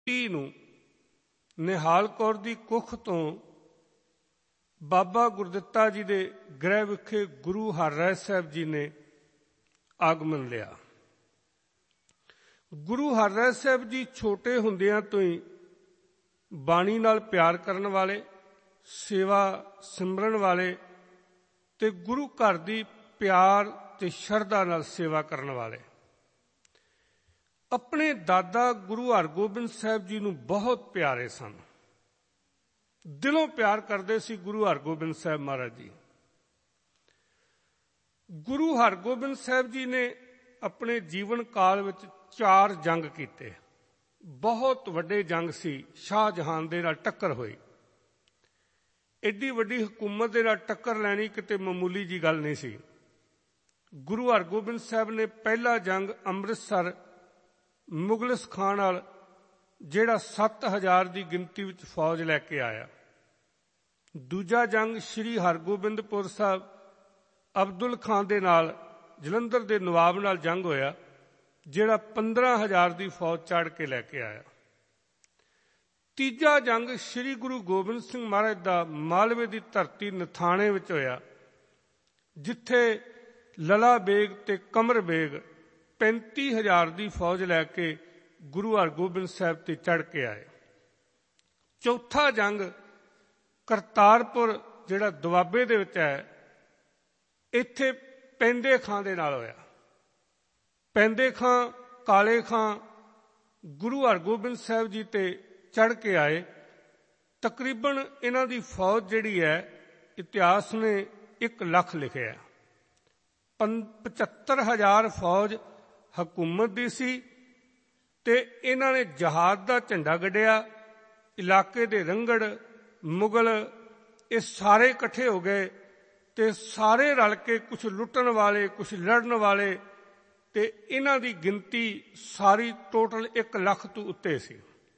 ਨੂੰ ਨਿਹਾਲ ਕੌਰ ਦੀ ਕੁੱਖ ਤੋਂ ਬਾਬਾ ਗੁਰਦਿੱਤਾ ਜੀ ਦੇ ਗ੍ਰਹਿ ਵਿਖੇ ਗੁਰੂ ਹਰਿਰਾਏ ਸਾਹਿਬ ਜੀ ਨੇ ਆਗਮਨ ਲਿਆ। ਗੁਰੂ ਹਰਿਰਾਏ ਸਾਹਿਬ ਜੀ ਛੋਟੇ ਹੁੰਦਿਆਂ ਤੋਂ ਹੀ ਬਾਣੀ ਨਾਲ ਪਿਆਰ ਕਰਨ ਵਾਲੇ, ਸੇਵਾ ਸਿਮਰਨ ਵਾਲੇ ਤੇ ਗੁਰੂ ਘਰ ਦੀ ਪਿਆਰ ਤੇ ਸ਼ਰਧਾ ਨਾਲ ਸੇਵਾ ਕਰਨ ਵਾਲੇ। ਆਪਣੇ ਦਾਦਾ ਗੁਰੂ ਹਰਗੋਬਿੰਦ ਸਾਹਿਬ ਜੀ ਨੂੰ ਬਹੁਤ ਪਿਆਰੇ ਸਨ, ਦਿਲੋਂ ਪਿਆਰ ਕਰਦੇ ਸੀ ਗੁਰੂ ਹਰਗੋਬਿੰਦ ਸਾਹਿਬ ਮਹਾਰਾਜ ਜੀ। ਗੁਰੂ ਹਰਗੋਬਿੰਦ ਸਾਹਿਬ ਜੀ ਨੇ ਆਪਣੇ ਜੀਵਨ ਕਾਲ ਵਿੱਚ 4 ਜੰਗ ਕੀਤੇ। ਬਹੁਤ ਵੱਡੇ ਜੰਗ ਸੀ। ਸ਼ਾਹਜਹਾਨ ਦੇ ਨਾਲ ਟੱਕਰ ਹੋਈ। ਐਡੀ ਵੱਡੀ ਹਕੂਮਤ ਦੇ ਨਾਲ ਟੱਕਰ ਲੈਣੀ ਕਿਤੇ ਮਾਮੂਲੀ ਜੀ ਗੱਲ ਨਹੀਂ ਸੀ। ਗੁਰੂ ਹਰਗੋਬਿੰਦ ਸਾਹਿਬ ਨੇ ਪਹਿਲਾ ਜੰਗ ਅੰਮ੍ਰਿਤਸਰ ਮੁਗਲਿਸ ਖਾਂ ਨਾਲ, ਜਿਹੜਾ 7000 ਦੀ ਗਿਣਤੀ ਵਿੱਚ ਫੌਜ ਲੈ ਕੇ ਆਇਆ। ਦੂਜਾ ਜੰਗ ਸ੍ਰੀ ਹਰਗੋਬਿੰਦਪੁਰ ਸਾਹਿਬ ਅਬਦੁਲ ਖਾਂ ਦੇ ਨਾਲ, ਜਲੰਧਰ ਦੇ ਨਵਾਬ ਨਾਲ ਜੰਗ ਹੋਇਆ, ਜਿਹੜਾ 15000 ਦੀ ਫੌਜ ਚੜ੍ਹ ਕੇ ਲੈ ਕੇ ਆਇਆ। ਤੀਜਾ ਜੰਗ ਸ੍ਰੀ ਗੁਰੂ ਗੋਬਿੰਦ ਸਿੰਘ ਮਹਾਰਾਜ ਦਾ ਮਾਲਵੇ ਦੀ ਧਰਤੀ ਨਥਾਣੇ ਵਿੱਚ ਹੋਇਆ, ਜਿੱਥੇ ਲਲਾ ਬੇਗ ਤੇ ਕਮਰ ਬੇਗ 35000 ਦੀ ਫੌਜ ਲੈ ਕੇ ਗੁਰੂ ਹਰਗੋਬਿੰਦ ਸਾਹਿਬ ਤੇ ਚੜ੍ਹ ਕੇ ਆਏ। ਚੌਥਾ ਜੰਗ ਕਰਤਾਰਪੁਰ, ਜਿਹੜਾ ਦੁਆਬੇ ਦੇ ਵਿੱਚ ਹੈ, ਇੱਥੇ ਪੈਂਦੇ ਖਾਂ ਦੇ ਨਾਲ ਹੋਇਆ। ਪੈਂਦੇ ਖਾਂ, ਕਾਲੇ ਖਾਂ ਗੁਰੂ ਹਰਗੋਬਿੰਦ ਸਾਹਿਬ ਜੀ ਤੇ ਚੜ੍ਹ ਕੇ ਆਏ। ਤਕਰੀਬਨ ਇਹਨਾਂ ਦੀ ਫੌਜ ਜਿਹੜੀ ਹੈ, ਇਤਿਹਾਸ ਨੇ 1 ਲੱਖ ਲਿਖਿਆ। 75000 ਫੌਜ ਹਕੂਮਤ ਦੀ ਸੀ ਤੇ ਇਹਨਾਂ ਨੇ ਜਹਾਦ ਦਾ ਝੰਡਾ ਗੱਡਿਆ। ਇਲਾਕੇ ਦੇ ਰੰਗੜ, ਮੁਗਲ, ਇਹ ਸਾਰੇ ਇਕੱਠੇ ਹੋ ਗਏ ਤੇ ਸਾਰੇ ਰਲ ਕੇ, ਕੁਝ ਲੁੱਟਣ ਵਾਲੇ, ਕੁਝ ਲੜਨ ਵਾਲੇ, ਤੇ ਇਹਨਾਂ ਦੀ ਗਿਣਤੀ ਸਾਰੀ ਟੋਟਲ 1 ਲੱਖ ਤੋਂ ਉੱਤੇ ਸੀ।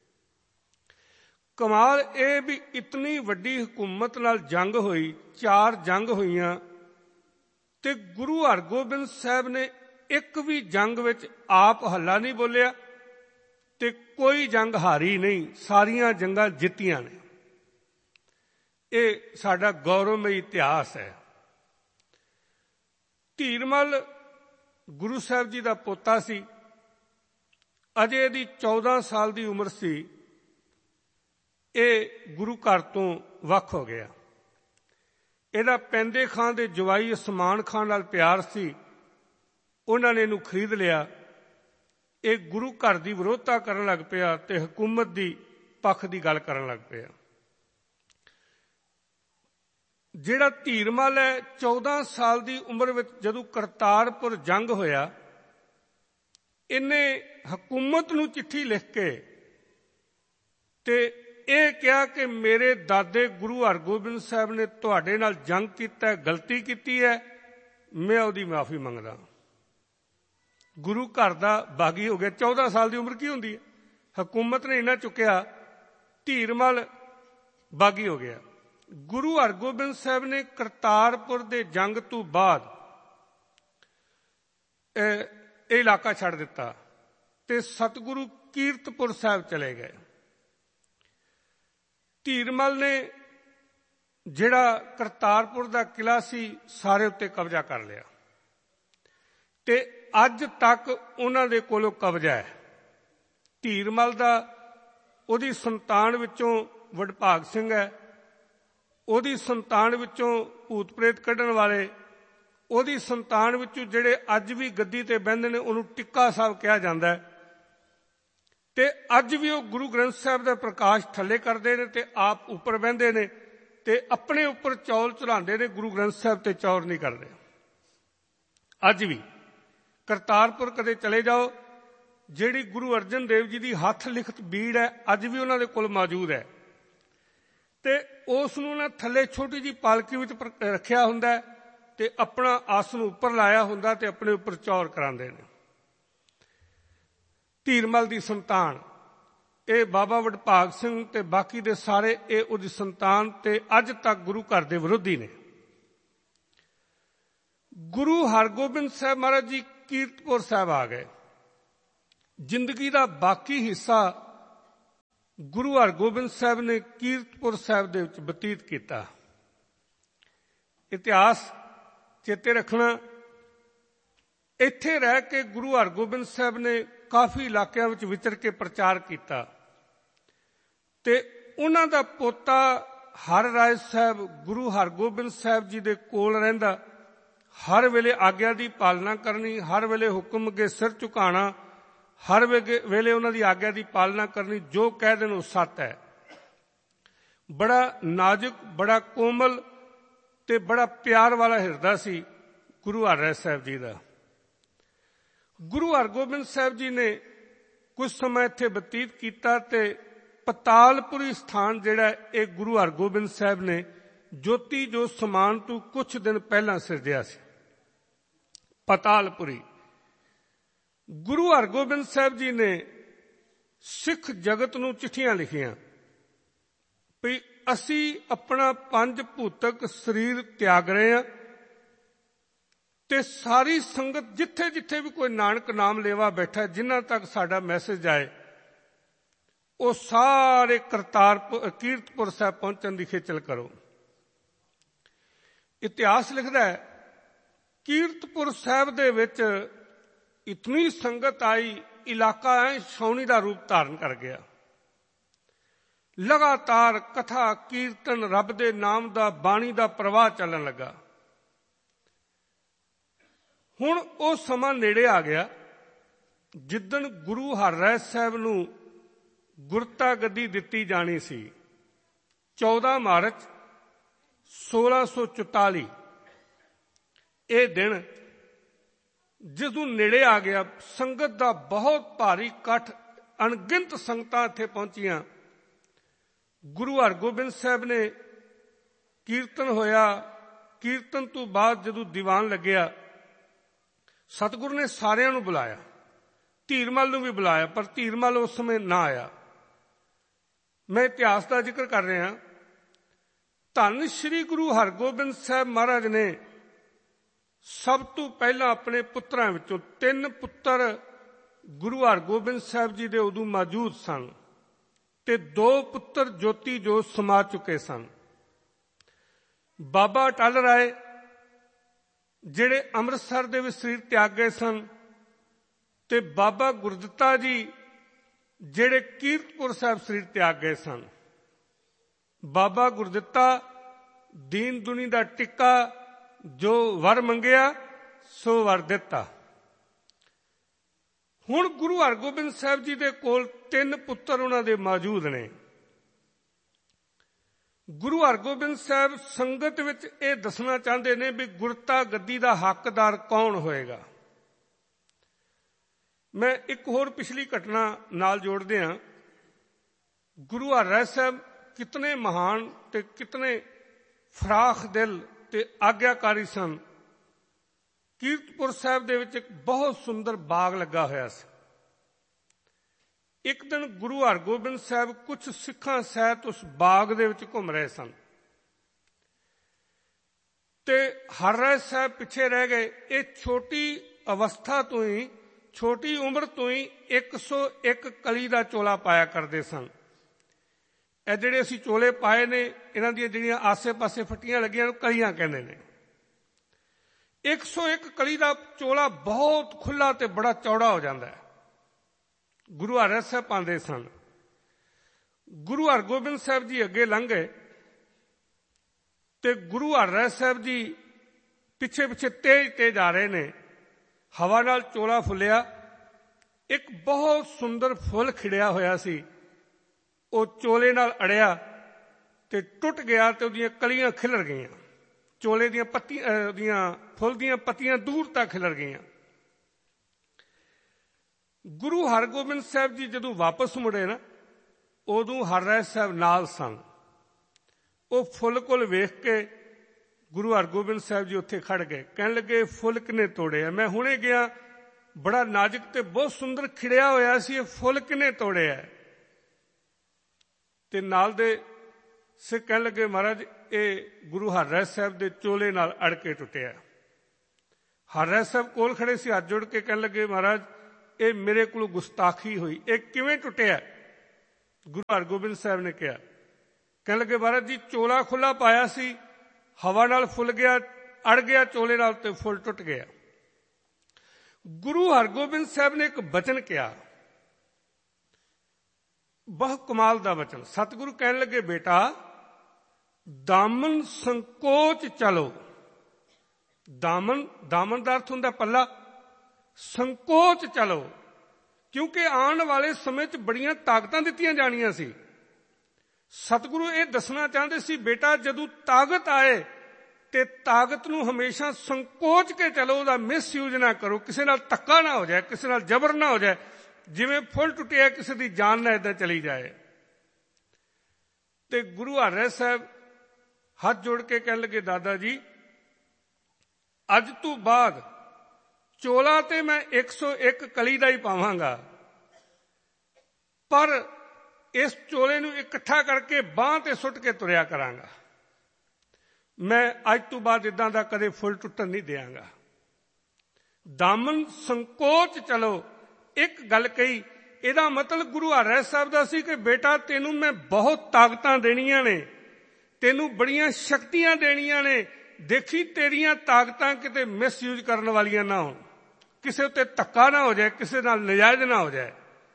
ਕਮਾਲ ਇਹ ਵੀ ਇਤਨੀ ਵੱਡੀ ਹਕੂਮਤ ਨਾਲ ਜੰਗ ਹੋਈ, 4 ਜੰਗ ਹੋਈਆਂ, ਤੇ ਗੁਰੂ ਹਰਗੋਬਿੰਦ ਸਾਹਿਬ ਨੇ ਇੱਕ ਵੀ ਜੰਗ ਵਿੱਚ ਆਪ ਹੱਲਾ ਨਹੀਂ ਬੋਲਿਆ ਤੇ ਕੋਈ ਜੰਗ ਹਾਰੀ ਨਹੀਂ, ਸਾਰੀਆਂ ਜੰਗਾਂ ਜਿੱਤੀਆਂ ਨੇ। ਇਹ ਸਾਡਾ ਗੌਰਵਮਈ ਇਤਿਹਾਸ ਹੈ। ਧੀਰਮਲ ਗੁਰੂ ਸਾਹਿਬ ਜੀ ਦਾ ਪੋਤਾ ਸੀ। ਅਜੇ ਇਹਦੀ 14 ਸਾਲ ਦੀ ਉਮਰ ਸੀ। ਇਹ ਗੁਰੂ ਘਰ ਤੋਂ ਵੱਖ ਹੋ ਗਿਆ। ਇਹਦਾ ਪੈਂਦੇ ਖਾਂ ਦੇ ਜਵਾਈ ਉਸਮਾਨ ਖਾਂ ਨਾਲ ਪਿਆਰ ਸੀ। ਉਹਨਾਂ ਨੇ ਇਹਨੂੰ ਖਰੀਦ ਲਿਆ। ਇਹ ਗੁਰੂ ਘਰ ਦੀ ਵਿਰੋਧਤਾ ਕਰਨ ਲੱਗ ਪਿਆ ਤੇ ਹਕੂਮਤ ਦੀ ਪੱਖ ਦੀ ਗੱਲ ਕਰਨ ਲੱਗ ਪਿਆ। ਜਿਹੜਾ ਧੀਰਮਲ ਹੈ, 14 ਸਾਲ ਦੀ ਉਮਰ ਵਿੱਚ ਜਦੋਂ ਕਰਤਾਰਪੁਰ ਜੰਗ ਹੋਇਆ, ਇਹਨੇ ਹਕੂਮਤ ਨੂੰ ਚਿੱਠੀ ਲਿਖ ਕੇ ਤੇ ਇਹ ਕਿਹਾ ਕਿ ਮੇਰੇ ਦਾਦੇ ਗੁਰੂ ਹਰਗੋਬਿੰਦ ਸਾਹਿਬ ਨੇ ਤੁਹਾਡੇ ਨਾਲ ਜੰਗ ਕੀਤਾ, ਗਲਤੀ ਕੀਤੀ ਹੈ, ਮੈਂ ਉਹਦੀ ਮਾਫੀ ਮੰਗਦਾ। ਗੁਰੂ ਘਰ ਦਾ ਬਾਗੀ ਹੋ ਗਿਆ। 14 ਸਾਲ ਦੀ ਉਮਰ ਕੀ ਹੁੰਦੀ ਹੈ? ਹਕੂਮਤ ਨੇ ਇੰਨਾ ਚੁੱਕਿਆ, ਧੀਰਮਲ ਬਾਗੀ ਹੋ ਗਿਆ। ਗੁਰੂ ਹਰਗੋਬਿੰਦ ਸਾਹਿਬ ਨੇ ਕਰਤਾਰਪੁਰ ਦੇ ਜੰਗ ਤੋਂ ਬਾਅਦ ਇਹ ਇਲਾਕਾ ਛੱਡ ਦਿੱਤਾ ਤੇ ਸਤਿਗੁਰੂ ਕੀਰਤਪੁਰ ਸਾਹਿਬ ਚਲੇ ਗਏ। ਧੀਰਮਲ ਨੇ ਜਿਹੜਾ ਕਰਤਾਰਪੁਰ ਦਾ ਕਿਲਾ ਸੀ, ਸਾਰੇ ਉੱਤੇ ਕਬਜ਼ਾ ਕਰ ਲਿਆ ਤੇ ਅੱਜ ਤੱਕ ਉਹਨਾਂ ਦੇ ਕੋਲੋਂ ਕਬਜ਼ਾ ਹੈ। ਧੀਰਮਲ ਦਾ, ਉਹਦੀ ਸੰਤਾਨ ਵਿੱਚੋਂ ਵਡਭਾਗ ਸਿੰਘ ਹੈ, ਉਹਦੀ ਸੰਤਾਨ ਵਿੱਚੋਂ ਭੂਤ ਪ੍ਰੇਤ ਕੱਢਣ ਵਾਲੇ, ਉਹਦੀ ਸੰਤਾਨ ਵਿੱਚੋਂ ਜਿਹੜੇ ਅੱਜ ਵੀ ਗੱਦੀ ਤੇ ਬਹਿੰਦੇ ਨੇ, ਉਹਨੂੰ ਟਿੱਕਾ ਸਾਹਿਬ ਕਿਹਾ ਜਾਂਦਾ ਹੈ। ਤੇ ਅੱਜ ਵੀ ਉਹ ਗੁਰੂ ਗ੍ਰੰਥ ਸਾਹਿਬ ਦਾ ਪ੍ਰਕਾਸ਼ ਥੱਲੇ ਕਰਦੇ ਨੇ ਤੇ ਆਪ ਉੱਪਰ ਬਹਿੰਦੇ ਨੇ ਤੇ ਆਪਣੇ ਉੱਪਰ ਚੌਲ ਚੜਾਉਂਦੇ ਨੇ, ਗੁਰੂ ਗ੍ਰੰਥ ਸਾਹਿਬ ਤੇ ਚੌਰ ਨਹੀਂ ਕਰਦੇ। ਅੱਜ ਵੀ ਕਰਤਾਰਪੁਰ ਕਦੇ ਚਲੇ ਜਾਓ, ਜਿਹੜੀ ਗੁਰੂ ਅਰਜਨ ਦੇਵ ਜੀ ਦੀ ਹੱਥ ਲਿਖਤ ਬੀੜ ਹੈ, ਅੱਜ ਵੀ ਉਹਨਾਂ ਦੇ ਕੋਲ ਮੌਜੂਦ ਹੈ ਤੇ ਉਸ ਨੂੰ ਨਾ ਥੱਲੇ ਛੋਟੀ ਜਿਹੀ ਪਾਲਕੀ ਵਿੱਚ ਰੱਖਿਆ ਹੁੰਦਾ ਤੇ ਆਪਣਾ ਆਸਣ ਉੱਪਰ ਲਾਇਆ ਹੁੰਦਾ ਤੇ ਆਪਣੇ ਉੱਪਰ ਚੌਰ ਕਰਾਉਂਦੇ ਨੇ। ਧੀਰਮਲ ਦੀ ਸੰਤਾਨ ਇਹ ਬਾਬਾ ਵਡਭਾਗ ਸਿੰਘ ਤੇ ਬਾਕੀ ਦੇ ਸਾਰੇ ਇਹ ਉਹਦੀ ਸੰਤਾਨ ਤੇ ਅੱਜ ਤੱਕ ਗੁਰੂ ਘਰ ਦੇ ਵਿਰੋਧੀ ਨੇ। ਗੁਰੂ ਹਰਗੋਬਿੰਦ ਸਾਹਿਬ ਮਹਾਰਾਜ ਜੀ ਕੀਰਤਪੁਰ ਸਾਹਿਬ ਆ ਗਏ। ਜ਼ਿੰਦਗੀ ਦਾ ਬਾਕੀ ਹਿੱਸਾ ਗੁਰੂ ਹਰਗੋਬਿੰਦ ਸਾਹਿਬ ਨੇ ਕੀਰਤਪੁਰ ਸਾਹਿਬ ਦੇ ਵਿੱਚ ਬਤੀਤ ਕੀਤਾ। ਇਤਿਹਾਸ ਚੇਤੇ ਰੱਖਣਾ, ਇੱਥੇ ਰਹਿ ਕੇ ਗੁਰੂ ਹਰਗੋਬਿੰਦ ਸਾਹਿਬ ਨੇ ਕਾਫੀ ਇਲਾਕਿਆਂ ਵਿੱਚ ਵਿਚਰ ਕੇ ਪ੍ਰਚਾਰ ਕੀਤਾ ਤੇ ਉਹਨਾਂ ਦਾ ਪੋਤਾ ਹਰ ਰਾਏ ਸਾਹਿਬ ਗੁਰੂ ਹਰਗੋਬਿੰਦ ਸਾਹਿਬ ਜੀ ਦੇ ਕੋਲ ਰਹਿੰਦਾ, ਹਰ ਵੇਲੇ ਆਗਿਆ ਦੀ ਪਾਲਣਾ ਕਰਨੀ, ਹਰ ਵੇਲੇ ਹੁਕਮ ਅੱਗੇ ਸਿਰ ਝੁਕਾਉਣਾ, ਹਰ ਵੇਲੇ ਉਹਨਾਂ ਦੀ ਆਗਿਆ ਦੀ ਪਾਲਣਾ ਕਰਨੀ, ਜੋ ਕਹਿ ਦੇਣ ਉਹ ਸੱਤ ਹੈ। ਬੜਾ ਨਾਜ਼ੁਕ, ਬੜਾ ਕੋਮਲ ਤੇ ਬੜਾ ਪਿਆਰ ਵਾਲਾ ਹਿਰਦਾ ਸੀ ਗੁਰੂ ਹਰ ਰਾਏ ਸਾਹਿਬ ਜੀ ਦਾ। ਗੁਰੂ ਹਰਗੋਬਿੰਦ ਸਾਹਿਬ ਜੀ ਨੇ ਕੁਝ ਸਮਾਂ ਇੱਥੇ ਬਤੀਤ ਕੀਤਾ ਤੇ ਪਤਾਲਪੁਰੀ ਸਥਾਨ ਜਿਹੜਾ ਇਹ ਗੁਰੂ ਹਰਗੋਬਿੰਦ ਸਾਹਿਬ ਨੇ ਜੋਤੀ ਜੋ ਸਮਾਨ ਤੋਂ ਕੁਝ ਦਿਨ ਪਹਿਲਾਂ ਸਿਰਜਿਆ ਸੀ। ਪਤਾਲਪੁਰੀ ਗੁਰੂ ਹਰਗੋਬਿੰਦ ਸਾਹਿਬ ਜੀ ਨੇ ਸਿੱਖ ਜਗਤ ਨੂੰ ਚਿੱਠੀਆਂ ਲਿਖੀਆਂ ਵੀ ਅਸੀਂ ਆਪਣਾ ਪੰਜ ਭੂਤਕ ਸਰੀਰ ਤਿਆਗ ਰਹੇ ਹਾਂ ਤੇ ਸਾਰੀ ਸੰਗਤ ਜਿੱਥੇ ਜਿੱਥੇ ਵੀ ਕੋਈ ਨਾਨਕ ਨਾਮ ਲੇਵਾ ਬੈਠਾ, ਜਿਨ੍ਹਾਂ ਤੱਕ ਸਾਡਾ ਮੈਸੇਜ ਆਏ, ਉਹ ਸਾਰੇ ਕੀਰਤਪੁਰ ਸਾਹਿਬ ਪਹੁੰਚਣ ਦੀ ਖੇਚਲ ਕਰੋ। ਇਤਿਹਾਸ ਲਿਖਦਾ ਹੈ ਕੀਰਤਪੁਰ ਸਾਹਿਬ ਦੇ ਵਿੱਚ ਇਤਨੀ ਸੰਗਤ ਆਈ, ਇਲਾਕਾ ਐ ਛਾਉਣੀ ਦਾ ਰੂਪ ਧਾਰਨ ਕਰ ਗਿਆ। ਲਗਾਤਾਰ ਕਥਾ ਕੀਰਤਨ, ਰੱਬ ਦੇ ਨਾਮ ਦਾ, ਬਾਣੀ ਦਾ ਪ੍ਰਵਾਹ ਚੱਲਣ ਲੱਗਾ। ਹੁਣ ਉਹ ਸਮਾਂ ਨੇੜੇ ਆ ਗਿਆ ਜਿੱਦਣ ਗੁਰੂ ਹਰ ਰਾਏ ਸਾਹਿਬ ਨੂੰ ਗੁਰਤਾ ਗੱਦੀ ਦਿੱਤੀ ਜਾਣੀ ਸੀ। 14 ਮਾਰਚ 1644 ਇਹ ਦਿਨ ਜਦੋਂ ਨੇੜੇ ਆ ਗਿਆ, ਸੰਗਤ ਦਾ ਬਹੁਤ ਭਾਰੀ ਇਕੱਠ, ਅਣਗਿਣਤ ਸੰਗਤਾਂ ਇੱਥੇ ਪਹੁੰਚੀਆਂ। ਗੁਰੂ ਹਰਗੋਬਿੰਦ ਸਾਹਿਬ ਨੇ ਕੀਰਤਨ ਹੋਇਆ, ਕੀਰਤਨ ਤੋਂ ਬਾਅਦ ਜਦੋਂ ਦੀਵਾਨ ਲੱਗਿਆ, ਸਤਿਗੁਰੂ ਨੇ ਸਾਰਿਆਂ ਨੂੰ ਬੁਲਾਇਆ, ਧੀਰਮਲ ਨੂੰ ਵੀ ਬੁਲਾਇਆ, ਪਰ ਧੀਰਮਲ ਉਸ ਸਮੇਂ ਨਾ ਆਇਆ। ਮੈਂ ਇਤਿਹਾਸ ਦਾ ਜ਼ਿਕਰ ਕਰ ਰਿਹਾ। ਧੰਨ ਸ਼੍ਰੀ ਗੁਰੂ ਹਰਗੋਬਿੰਦ ਸਾਹਿਬ ਮਹਾਰਾਜ ਨੇ ਸਭ ਤੋਂ ਪਹਿਲਾਂ ਆਪਣੇ ਪੁੱਤਰਾਂ ਵਿੱਚੋਂ 3 ਪੁੱਤਰ ਗੁਰੂ ਹਰਗੋਬਿੰਦ ਸਾਹਿਬ ਜੀ ਦੇ ਉਦੋਂ ਮੌਜੂਦ ਸਨ ਤੇ 2 ਪੁੱਤਰ ਜੋਤੀ ਜੋਤ ਸਮਾ ਚੁੱਕੇ ਸਨ। ਬਾਬਾ ਅਟਲ ਰਾਏ ਜਿਹੜੇ ਅੰਮ੍ਰਿਤਸਰ ਦੇ ਵਿੱਚ ਸਰੀਰ ਤਿਆਗ ਗਏ ਸਨ ਤੇ ਬਾਬਾ ਗੁਰਦਿੱਤਾ ਜੀ ਜਿਹੜੇ ਕੀਰਤਪੁਰ ਸਾਹਿਬ ਸਰੀਰ ਤਿਆਗ ਗਏ ਸਨ। ਬਾਬਾ ਗੁਰਦਿੱਤਾ ਦੀਨ ਦੁਨੀ ਦਾ ਟਿੱਕਾ, ਜੋ ਵਰ ਮੰਗਿਆ ਸੋ ਵਰ ਦਿੱਤਾ। ਹੁਣ ਗੁਰੂ ਹਰਗੋਬਿੰਦ ਸਾਹਿਬ ਜੀ ਦੇ ਕੋਲ 3 ਪੁੱਤਰ ਉਹਨਾਂ ਦੇ ਮੌਜੂਦ ਨੇ। ਗੁਰੂ ਹਰਗੋਬਿੰਦ ਸਾਹਿਬ ਸੰਗਤ ਵਿੱਚ ਇਹ ਦੱਸਣਾ ਚਾਹੁੰਦੇ ਨੇ ਵੀ ਗੁਰਤਾ ਗੱਦੀ ਦਾ ਹੱਕਦਾਰ ਕੌਣ ਹੋਏਗਾ। ਮੈਂ ਇੱਕ ਹੋਰ ਪਿਛਲੀ ਘਟਨਾ ਨਾਲ ਜੋੜਦੇ ਹਾਂ। ਗੁਰੂ ਹਰ ਰਾਏ ਸਾਹਿਬ ਕਿਤਨੇ ਮਹਾਨ ਤੇ ਕਿਤਨੇ ਫਰਾਖ ਦਿਲ ਤੇ ਆਗਿਆਕਾਰੀ ਸਨ। ਕੀਰਤਪੁਰ ਸਾਹਿਬ ਦੇ ਵਿੱਚ ਇੱਕ ਬਹੁਤ ਸੁੰਦਰ ਬਾਗ ਲੱਗਾ ਹੋਇਆ ਸੀ। ਇੱਕ ਦਿਨ ਗੁਰੂ ਹਰਗੋਬਿੰਦ ਸਾਹਿਬ ਕੁਝ ਸਿੱਖਾਂ ਸਹਿਤ ਉਸ ਬਾਗ ਦੇ ਵਿੱਚ ਘੁੰਮ ਰਹੇ ਸਨ ਤੇ ਹਰ ਰਾਏ ਸਾਹਿਬ ਪਿੱਛੇ ਰਹਿ ਗਏ। ਇਹ ਛੋਟੀ ਅਵਸਥਾ ਤੋਂ ਹੀ, ਛੋਟੀ ਉਮਰ ਤੋਂ ਹੀ 101 ਕਲੀ ਦਾ ਚੋਲਾ ਪਾਇਆ ਕਰਦੇ ਸਨ। ਇਹ ਜਿਹੜੇ ਅਸੀਂ ਚੋਲੇ ਪਾਏ ਨੇ, ਇਹਨਾਂ ਦੀਆਂ ਜਿਹੜੀਆਂ ਆਸੇ-ਪਾਸੇ ਫੱਟੀਆਂ ਲੱਗੀਆਂ ਨੂੰ ਕਲੀਆਂ ਕਹਿੰਦੇ ਨੇ। 101 ਕਲੀ ਦਾ ਚੋਲਾ ਬਹੁਤ ਖੁੱਲ੍ਹਾ ਤੇ ਬੜਾ ਚੌੜਾ ਹੋ ਜਾਂਦਾ ਹੈ। ਗੁਰੂ ਹਰ ਰਾਏ ਸਾਹਿਬ ਪਾਉਂਦੇ ਸਨ। ਗੁਰੂ ਹਰਗੋਬਿੰਦ ਸਾਹਿਬ ਜੀ ਅੱਗੇ ਲੰਘ ਗਏ ਤੇ ਗੁਰੂ ਹਰ ਰਾਏ ਸਾਹਿਬ ਜੀ ਪਿੱਛੇ ਤੇਜ਼ ਆ ਰਹੇ ਨੇ। ਹਵਾ ਨਾਲ ਚੋਲਾ ਫੁੱਲਿਆ। ਇੱਕ ਬਹੁਤ ਸੁੰਦਰ ਫੁੱਲ ਖਿੜਿਆ ਹੋਇਆ ਸੀ, ਉਹ ਚੋਲੇ ਨਾਲ ਅੜਿਆ ਤੇ ਟੁੱਟ ਗਿਆ ਤੇ ਉਹਦੀਆਂ ਕਲੀਆਂ ਖਿਲਰ ਗਈਆਂ। ਚੋਲੇ ਦੀਆਂ ਪੱਤੀਆਂ, ਦੀਆਂ ਫੁੱਲ ਦੀਆਂ ਪੱਤੀਆਂ ਦੂਰ ਤੱਕ ਖਿਲਰ ਗਈਆਂ। ਗੁਰੂ ਹਰਗੋਬਿੰਦ ਸਾਹਿਬ ਜੀ ਜਦੋਂ ਵਾਪਸ ਮੁੜੇ ਨਾ, ਉਦੋਂ ਹਰ ਰਾਏ ਸਾਹਿਬ ਨਾਲ ਸਨ। ਉਹ ਫੁੱਲ ਕੋਲ ਵੇਖ ਕੇ ਗੁਰੂ ਹਰਗੋਬਿੰਦ ਸਾਹਿਬ ਜੀ ਉੱਥੇ ਖੜ ਗਏ। ਕਹਿਣ ਲੱਗੇ, ਫੁੱਲ ਕਿਹਨੇ ਤੋੜੇ ਆ? ਮੈਂ ਹੁਣੇ ਗਿਆ, ਬੜਾ ਨਾਜ਼ੁਕ ਤੇ ਬਹੁਤ ਸੁੰਦਰ ਖਿੜਿਆ ਹੋਇਆ ਸੀ, ਇਹ ਫੁੱਲ ਕਿਹਨੇ ਤੋੜਿਆ? ਤੇ ਨਾਲ ਦੇ ਸਿੱਖ ਕਹਿਣ ਲੱਗੇ, ਮਹਾਰਾਜ ਇਹ ਗੁਰੂ ਹਰ ਰਾਏ ਸਾਹਿਬ ਦੇ ਚੋਲੇ ਨਾਲ ਅੜ ਕੇ ਟੁੱਟਿਆ। ਹਰ ਰਾਏ ਸਾਹਿਬ ਕੋਲ ਖੜੇ ਸੀ, ਹੱਥ ਜੋੜ ਕੇ ਕਹਿਣ ਲੱਗੇ, ਮਹਾਰਾਜ ਇਹ ਮੇਰੇ ਕੋਲੋਂ ਗੁਸਤਾਖੀ ਹੋਈ, ਇਹ ਕਿਵੇਂ ਟੁੱਟਿਆ? ਗੁਰੂ ਹਰਗੋਬਿੰਦ ਸਾਹਿਬ ਨੇ ਕਿਹਾ। ਕਹਿਣ ਲੱਗੇ ਮਹਾਰਾਜ ਜੀ ਚੋਲਾ ਖੁੱਲਾ ਪਾਇਆ ਸੀ, ਹਵਾ ਨਾਲ ਫੁੱਲ ਗਿਆ, ਅੜ ਗਿਆ ਚੋਲੇ ਨਾਲ ਤੇ ਫੁੱਲ ਟੁੱਟ ਗਿਆ। ਗੁਰੂ ਹਰਗੋਬਿੰਦ ਸਾਹਿਬ ਨੇ ਇੱਕ ਬਚਨ ਕਿਹਾ, ਬਹੁਤ ਕਮਾਲ ਦਾ ਬਚਨ। ਸਤਿਗੁਰੂ ਕਹਿਣ ਲੱਗੇ ਬੇਟਾ ਦਾਮਨ ਸੰਕੋਚ ਚਲੋ। ਦਾਮਨ ਦਾ ਅਰਥ ਹੁੰਦਾ ਪੱਲਾ, ਸੰਕੋਚ ਚਲੋ, ਕਿਉਂਕਿ ਆਉਣ ਵਾਲੇ ਸਮੇਂ 'ਚ ਬੜੀਆਂ ਤਾਕਤਾਂ ਦਿੱਤੀਆਂ ਜਾਣੀਆਂ ਸੀ। ਸਤਿਗੁਰੂ ਇਹ ਦੱਸਣਾ ਚਾਹੁੰਦੇ ਸੀ ਬੇਟਾ ਜਦੋਂ ਤਾਕਤ ਆਏ ਤੇ ਤਾਕਤ ਨੂੰ ਹਮੇਸ਼ਾ ਸੰਕੋਚ ਕੇ ਚਲੋ, ਉਹਦਾ ਮਿਸਯੂਜ਼ ਨਾ ਕਰੋ, ਕਿਸੇ ਨਾਲ ਧੱਕਾ ਨਾ ਹੋ ਜਾਏ, ਕਿਸੇ ਨਾਲ ਜ਼ਬਰ ਨਾ ਹੋ ਜਾਏ, ਜਿਵੇਂ ਫੁੱਲ ਟੁੱਟਿਆ ਕਿਸੇ ਦੀ ਜਾਨ ਨਾ ਏਦਾਂ ਚਲੀ ਜਾਏ। ਤੇ ਗੁਰੂ ਹਰਿ ਸਾਹਿਬ ਹੱਥ ਜੋੜ ਕੇ ਕਹਿਣ ਲੱਗੇ ਦਾਦਾ ਜੀ ਅੱਜ ਤੋਂ ਬਾਅਦ ਚੋਲਾ ਤੇ ਮੈਂ 101 ਕਲੀ ਦਾ ਹੀ ਪਾਵਾਂਗਾ, ਪਰ ਇਸ ਚੋਲੇ ਨੂੰ ਇਕੱਠਾ ਕਰਕੇ ਬਾਂਹ ਤੇ ਸੁੱਟ ਕੇ ਤੁਰਿਆ ਕਰਾਂਗਾ। ਮੈਂ ਅੱਜ ਤੋਂ ਬਾਅਦ ਇਦਾਂ ਦਾ ਕਦੇ ਫੁੱਲ ਟੁੱਟਣ ਨਹੀਂ ਦਿਆਂਗਾ। ਦਾਮਨ ਸੰਕੋਚ ਚਲੋ, ਇੱਕ ਗੱਲ ਕਹੀ, ਇਹਦਾ ਮਤਲਬ ਗੁਰੂ ਹਰਿ ਸਾਹਿਬ ਦਾ ਸੀ ਕਿ ਬੇਟਾ ਤੈਨੂੰ ਮੈਂ ਬਹੁਤ ਤਾਕਤਾਂ ਦੇਣੀਆਂ ਨੇ, ਤੈਨੂੰ ਬੜੀਆਂ ਸ਼ਕਤੀਆਂ ਦੇਣੀਆਂ ਨੇ, ਦੇਖੀ ਤੇਰੀਆਂ ਤਾਕਤਾਂ ਕਿਤੇ ਮਿਸਯੂਜ਼ ਕਰਨ ਵਾਲੀਆਂ ਨਾ ਹੋਣ, ਕਿਸੇ ਉੱਤੇ ਧੱਕਾ ਨਾ ਹੋ ਜਾਏ, ਕਿਸੇ ਨਾਲ ਨਜਾਇਜ਼ ਨਾ ਹੋ ਜਾਏ।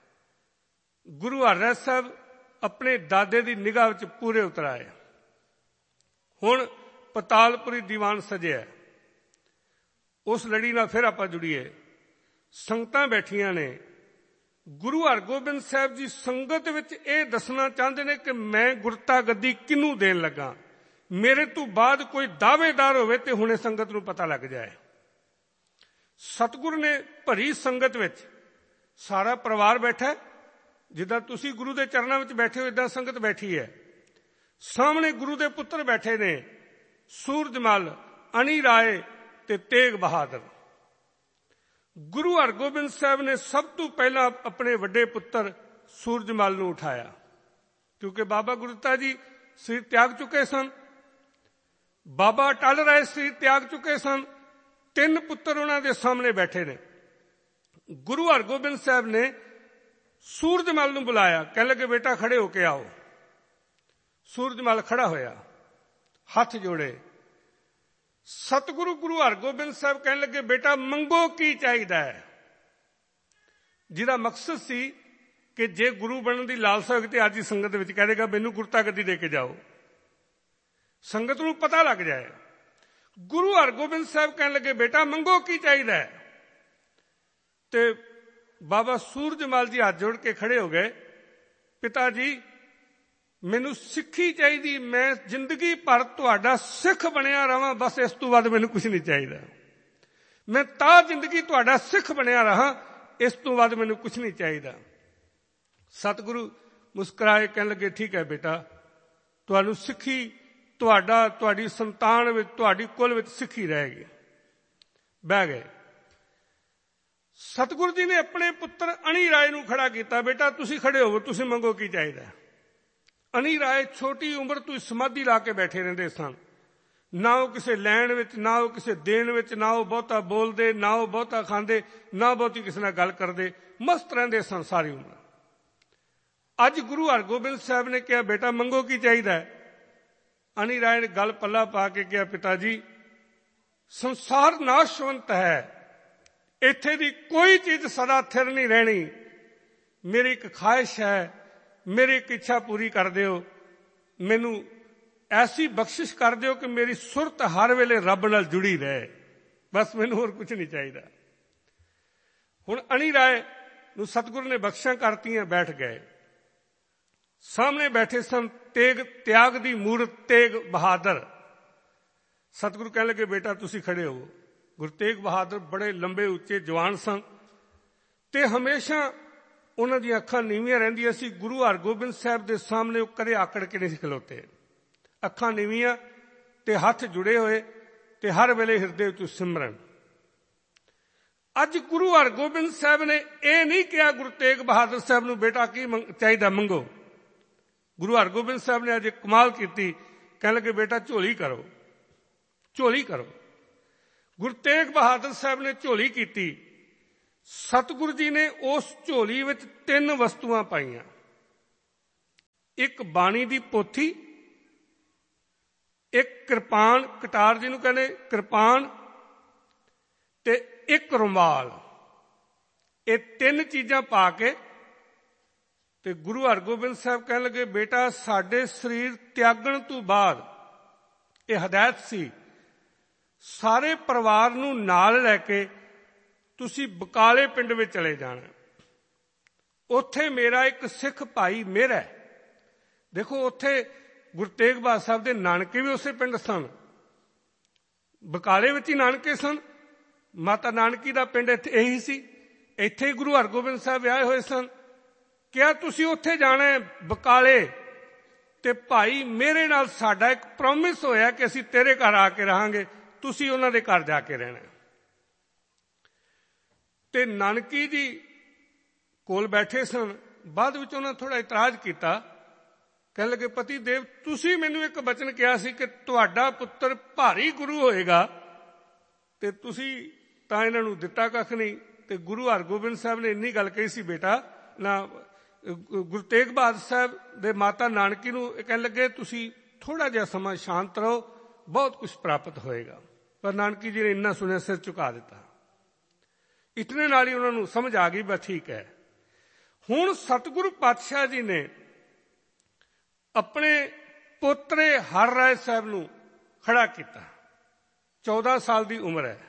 ਗੁਰੂ ਹਰਿ ਸਾਹਿਬ ਆਪਣੇ ਦਾਦੇ ਦੀ ਨਿਗਾਹ ਵਿੱਚ ਪੂਰੇ ਉਤਰ ਆਏ। ਹੁਣ ਪਤਾਲਪੁਰੀ ਦੀਵਾਨ ਸਜਿਆ, ਉਸ ਲੜੀ ਨਾਲ ਫਿਰ ਆਪਾਂ ਜੁੜੀਏ। ਸੰਗਤਾਂ ਬੈਠੀਆਂ ਨੇ, ਗੁਰੂ ਹਰਗੋਬਿੰਦ ਸਾਹਿਬ ਜੀ ਸੰਗਤ ਵਿੱਚ ਇਹ ਦੱਸਣਾ ਚਾਹੁੰਦੇ ਨੇ ਕਿ ਮੈਂ ਗੁਰਤਾ ਗੱਦੀ ਕਿਹਨੂੰ ਦੇਣ ਲੱਗਾ, ਮੇਰੇ ਤੋਂ ਬਾਅਦ ਕੋਈ ਦਾਅਵੇਦਾਰ ਹੋਵੇ ਤੇ ਹੁਣੇ ਸੰਗਤ ਨੂੰ ਪਤਾ ਲੱਗ ਜਾਏ। ਸਤਿਗੁਰੂ ਨੇ ਭਰੀ ਸੰਗਤ ਵਿੱਚ ਸਾਰਾ ਪਰਿਵਾਰ ਬੈਠਾ, ਜਿੱਦਾਂ ਤੁਸੀਂ ਗੁਰੂ ਦੇ ਚਰਨਾਂ ਵਿੱਚ ਬੈਠੇ ਹੋ ਇੱਦਾਂ ਸੰਗਤ ਬੈਠੀ ਹੈ। ਸਾਹਮਣੇ ਗੁਰੂ ਦੇ ਪੁੱਤਰ ਬੈਠੇ ਨੇ, ਸੂਰਜਮਲ, ਅਣੀ ਰਾਏ ਤੇ ਤੇਗ ਬਹਾਦਰ। ਗੁਰੂ ਹਰਗੋਬਿੰਦ ਸਾਹਿਬ ਨੇ ਸਭ ਤੋਂ ਪਹਿਲਾਂ ਆਪਣੇ ਵੱਡੇ ਪੁੱਤਰ ਸੂਰਜਮਲ ਨੂੰ ਉਠਾਇਆ, ਕਿਉਂਕਿ ਬਾਬਾ ਗੁਰਦਿੱਤਾ ਜੀ ਸਰੀਰ ਤਿਆਗ ਚੁੱਕੇ ਸਨ, ਬਾਬਾ ਅਟਲ ਰਾਏ ਸਰੀਰ ਤਿਆਗ ਚੁੱਕੇ ਸਨ। 3 ਪੁੱਤਰ ਉਹਨਾਂ ਦੇ ਸਾਹਮਣੇ ਬੈਠੇ ਨੇ। ਗੁਰੂ ਹਰਗੋਬਿੰਦ ਸਾਹਿਬ ਨੇ ਸੂਰਜਮਲ ਨੂੰ ਬੁਲਾਇਆ, ਕਹਿ ਲੱਗੇ ਬੇਟਾ ਖੜੇ ਹੋ ਕੇ ਆਓ। ਸੂਰਜਮਲ ਖੜਾ ਹੋਇਆ, ਹੱਥ ਜੋੜੇ। ਸਤਿਗੁਰੂ ਗੁਰੂ ਹਰਗੋਬਿੰਦ ਸਾਹਿਬ ਕਹਿਣ ਲੱਗੇ ਬੇਟਾ ਮੰਗੋ ਕੀ ਚਾਹੀਦਾ ਹੈ, ਜਿਹਦਾ ਮਕਸਦ ਸੀ ਕਿ ਜੇ ਗੁਰੂ ਬਣਨ ਦੀ ਲਾਲਸਾ ਹੋਵੇ ਤੇ ਅੱਜ ਹੀ ਸੰਗਤ ਵਿੱਚ ਕਹਿ ਦੇਗਾ ਮੈਨੂੰ ਗੁਰਤਾ ਗੱਦੀ ਦੇ ਕੇ ਜਾਓ, ਸੰਗਤ ਨੂੰ ਪਤਾ ਲੱਗ ਜਾਏ। ਗੁਰੂ ਹਰਗੋਬਿੰਦ ਸਾਹਿਬ ਕਹਿਣ ਲੱਗੇ ਬੇਟਾ ਮੰਗੋ ਕੀ ਚਾਹੀਦਾ ਹੈ। ਤੇ ਬਾਬਾ ਸੂਰਜਮਲ ਜੀ ਹੱਥ ਜੋੜ ਕੇ ਖੜੇ ਹੋ ਗਏ, ਪਿਤਾ ਜੀ ਮੈਨੂੰ ਸਿੱਖੀ ਚਾਹੀਦੀ, ਮੈਂ ਜ਼ਿੰਦਗੀ ਭਰ ਤੁਹਾਡਾ ਸਿੱਖ ਬਣਿਆ ਰਹਾਂ, ਬਸ ਇਸ ਤੋਂ ਵੱਧ ਮੈਨੂੰ ਕੁਝ ਨਹੀਂ ਚਾਹੀਦਾ। ਮੈਂ ਤਾਂ ਜ਼ਿੰਦਗੀ ਤੁਹਾਡਾ ਸਿੱਖ ਬਣਿਆ ਰਹਾਂ, ਇਸ ਤੋਂ ਵੱਧ ਮੈਨੂੰ ਕੁਝ ਨਹੀਂ ਚਾਹੀਦਾ। ਸਤਿਗੁਰੂ ਮੁਸਕਰਾਏ, ਕਹਿਣ ਲੱਗੇ ਠੀਕ ਹੈ ਬੇਟਾ, ਤੁਹਾਨੂੰ ਸਿੱਖੀ, ਤੁਹਾਡੀ ਸੰਤਾਨ ਵਿੱਚ, ਤੁਹਾਡੀ ਕੁਲ ਵਿੱਚ ਸਿੱਖੀ ਰਹੇਗੀ। ਬਹਿ ਗਏ। ਸਤਿਗੁਰੂ ਜੀ ਨੇ ਆਪਣੇ ਪੁੱਤਰ ਅਣੀ ਰਾਏ ਨੂੰ ਖੜਾ ਕੀਤਾ, ਬੇਟਾ ਤੁਸੀਂ ਖੜੇ ਹੋਵੋ, ਤੁਸੀਂ ਮੰਗੋ ਕੀ ਚਾਹੀਦਾ। ਅਣੀ ਰਾਏ ਛੋਟੀ ਉਮਰ ਤੋਂ ਸਮਾਧੀ ਲਾ ਕੇ ਬੈਠੇ ਰਹਿੰਦੇ ਸਨ, ਨਾ ਉਹ ਕਿਸੇ ਲੈਣ ਵਿੱਚ, ਨਾ ਉਹ ਕਿਸੇ ਦੇਣ ਵਿੱਚ, ਨਾ ਉਹ ਬਹੁਤਾ ਬੋਲਦੇ, ਨਾ ਉਹ ਬਹੁਤਾ ਖਾਂਦੇ, ਨਾ ਬਹੁਤੀ ਕਿਸੇ ਨਾਲ ਗੱਲ ਕਰਦੇ, ਮਸਤ ਰਹਿੰਦੇ ਸਨ ਸਾਰੀ ਉਮਰ। ਅੱਜ ਗੁਰੂ ਹਰਗੋਬਿੰਦ ਸਾਹਿਬ ਨੇ ਕਿਹਾ ਬੇਟਾ ਮੰਗੋ ਕੀ ਚਾਹੀਦਾ। ਅਣੀ ਰਾਏ ਨੇ ਗੱਲ ਪੱਲਾ ਪਾ ਕੇ ਕਿਹਾ ਪਿਤਾ ਜੀ ਸੰਸਾਰ ਨਾਸ਼ਵੰਤ ਹੈ, ਇੱਥੇ ਦੀ ਕੋਈ ਚੀਜ਼ ਸਦਾ ਥਿਰ ਨਹੀਂ ਰਹਿਣੀ, ਮੇਰੀ ਇੱਕ ਖਾਹਿਸ਼ ਹੈ, ਮੇਰੀ ਇੱਕ ਇੱਛਾ ਪੂਰੀ ਕਰ ਦਿਓ, ਮੈਨੂੰ ਐਸੀ ਬਖਸ਼ਿਸ਼ ਕਰ ਦਿਓ ਕਿ ਮੇਰੀ ਸੁਰਤ ਹਰ ਵੇਲੇ ਰੱਬ ਨਾਲ ਜੁੜੀ ਰਹੇ, ਬਸ ਮੈਨੂੰ ਹੋਰ ਕੁਝ ਨਹੀਂ ਚਾਹੀਦਾ। ਹੁਣ ਅਣੀ ਰਾਏ ਨੂੰ ਸਤਿਗੁਰੂ ਨੇ ਬਖਸ਼ਾਂ ਕਰਤੀਆਂ, ਬੈਠ ਗਏ। ਸਾਹਮਣੇ ਬੈਠੇ ਸਨ ਤਿਆਗ ਦੀ ਮੂਰਤ ਤੇਗ ਬਹਾਦਰ। ਸਤਿਗੁਰੂ ਕਹਿਣ ਲੱਗੇ ਬੇਟਾ ਤੁਸੀਂ ਖੜੇ ਹੋਵੋ। ਗੁਰੂ ਤੇਗ ਬਹਾਦਰ ਬੜੇ ਲੰਬੇ ਉੱਚੇ ਜਵਾਨ ਸਨ ਤੇ ਹਮੇਸ਼ਾ ਉਹਨਾਂ ਦੀਆਂ ਅੱਖਾਂ ਨੀਵੀਆਂ ਰਹਿੰਦੀਆਂ ਸੀ। ਗੁਰੂ ਹਰਗੋਬਿੰਦ ਸਾਹਿਬ ਦੇ ਸਾਹਮਣੇ ਉਹ ਕਦੇ ਆਕੜ ਕੇ ਨਹੀਂ ਸੀ ਖਲੋਤੇ, ਅੱਖਾਂ ਨੀਵੀਆਂ ਤੇ ਹੱਥ ਜੁੜੇ ਹੋਏ ਤੇ ਹਰ ਵੇਲੇ ਹਿਰਦੇ ਵਿੱਚ ਸਿਮਰਨ। ਅੱਜ ਗੁਰੂ ਹਰਗੋਬਿੰਦ ਸਾਹਿਬ ਨੇ ਇਹ ਨਹੀਂ ਕਿਹਾ ਗੁਰੂ ਤੇਗ ਬਹਾਦਰ ਸਾਹਿਬ ਨੂੰ ਬੇਟਾ ਕੀ ਚਾਹੀਦਾ ਮੰਗੋ। ਗੁਰੂ ਹਰਗੋਬਿੰਦ ਸਾਹਿਬ ਨੇ ਅੱਜ ਕਮਾਲ ਕੀਤੀ, ਕਹਿਣ ਲੱਗੇ ਬੇਟਾ ਝੋਲੀ ਕਰੋ, ਝੋਲੀ ਕਰੋ। ਗੁਰੂ ਤੇਗ ਬਹਾਦਰ ਸਾਹਿਬ ਨੇ ਝੋਲੀ ਕੀਤੀ। ਸਤਿਗੁਰੂ ਜੀ ਨੇ ਉਸ ਝੋਲੀ ਵਿੱਚ 3 ਵਸਤੂਆਂ ਪਾਈਆਂ। ਇੱਕ ਬਾਣੀ ਦੀ ਪੋਥੀ, ਇੱਕ ਕਿਰਪਾਨ, ਕਟਾਰ ਜਿਹਨੂੰ ਕਹਿੰਦੇ ਕਿਰਪਾਨ, ਤੇ ਇੱਕ ਰੁਮਾਲ। ਇਹ ਤਿੰਨ ਚੀਜ਼ਾਂ ਪਾ ਕੇ ਤੇ ਗੁਰੂ ਹਰਗੋਬਿੰਦ ਸਾਹਿਬ ਕਹਿਣ ਲੱਗੇ, ਬੇਟਾ ਸਾਡੇ ਸਰੀਰ ਤਿਆਗਣ ਤੋਂ ਬਾਅਦ ਇਹ ਹਦਾਇਤ ਸੀ, ਸਾਰੇ ਪਰਿਵਾਰ ਨੂੰ ਨਾਲ ਲੈ ਕੇ ਤੁਸੀਂ ਬਕਾਲੇ ਪਿੰਡ ਵਿੱਚ ਚਲੇ ਜਾਣਾ। ਉੱਥੇ ਮੇਰਾ ਇੱਕ ਸਿੱਖ ਭਾਈ ਮੇਰਾ ਹੈ। ਦੇਖੋ ਉੱਥੇ ਗੁਰੂ ਤੇਗ ਬਹਾਦਰ ਸਾਹਿਬ ਦੇ ਨਾਨਕੇ ਵੀ ਉਸੇ ਪਿੰਡ ਸਨ, ਬਕਾਲੇ ਵਿੱਚ ਹੀ ਨਾਨਕੇ ਸਨ। ਮਾਤਾ ਨਾਨਕੀ ਦਾ ਪਿੰਡ ਇੱਥੇ ਇਹੀ ਸੀ, ਇੱਥੇ ਹੀ ਗੁਰੂ ਹਰਗੋਬਿੰਦ ਸਾਹਿਬ ਵਿਆਹੇ ਹੋਏ ਸਨ। ਕਿਹਾ ਤੁਸੀਂ ਉੱਥੇ ਜਾਣਾ ਹੈ ਬਕਾਲੇ, ਤੇ ਭਾਈ ਮੇਰੇ ਨਾਲ ਸਾਡਾ ਇੱਕ ਪ੍ਰੋਮਿਸ ਹੋਇਆ ਕਿ ਅਸੀਂ ਤੇਰੇ ਘਰ ਆ ਕੇ ਰਹਾਂਗੇ, ਤੁਸੀਂ ਉਹਨਾਂ ਦੇ ਘਰ ਜਾ ਕੇ ਰਹਿਣਾ। ਤੇ ਨਾਨਕੀ ਜੀ ਕੋਲ ਬੈਠੇ ਸਨ। ਬਾਅਦ ਵਿੱਚ ਉਹਨਾਂ ਥੋੜ੍ਹਾ ਇਤਰਾਜ਼ ਕੀਤਾ, ਕਹਿਣ ਲੱਗੇ, ਪਤੀ ਦੇਵ ਤੁਸੀਂ ਮੈਨੂੰ ਇੱਕ ਬਚਨ ਕਿਹਾ ਸੀ ਕਿ ਤੁਹਾਡਾ ਪੁੱਤਰ ਭਾਰੀ ਗੁਰੂ ਹੋਏਗਾ, ਤੇ ਤੁਸੀਂ ਤਾਂ ਇਹਨਾਂ ਨੂੰ ਦਿੱਤਾ ਕੱਖ ਨਹੀਂ। ਤੇ ਗੁਰੂ ਹਰਗੋਬਿੰਦ ਸਾਹਿਬ ਨੇ ਇੰਨੀ ਗੱਲ ਕਹੀ ਸੀ, ਬੇਟਾ ਨਾ ਗੁਰੂ ਤੇਗ ਬਹਾਦਰ ਸਾਹਿਬ ਦੇ ਮਾਤਾ ਨਾਨਕੀ ਨੂੰ ਕਹਿਣ ਲੱਗੇ, ਤੁਸੀਂ ਥੋੜ੍ਹਾ ਜਿਹਾ ਸਮਾਂ ਸ਼ਾਂਤ ਰਹੋ, ਬਹੁਤ ਕੁਝ ਪ੍ਰਾਪਤ ਹੋਏਗਾ। ਪਰ ਨਾਨਕੀ ਜੀ ਨੇ ਇੰਨਾ ਸੁਣਿਆ, ਸਿਰ ਝੁਕਾ ਦਿੱਤਾ। ਇਤਨੇ ਨਾਲ ਹੀ ਉਹਨਾਂ ਨੂੰ ਸਮਝ ਆ ਗਈ, ਬਸ ਠੀਕ ਹੈ। ਹੁਣ ਸਤਿਗੁਰੂ ਪਾਤਸ਼ਾਹ ਜੀ ਨੇ ਆਪਣੇ ਪੋਤਰੇ ਹਰ ਰਾਏ ਸਾਹਿਬ ਨੂੰ ਖੜਾ ਕੀਤਾ। 14 ਸਾਲ ਦੀ ਉਮਰ ਹੈ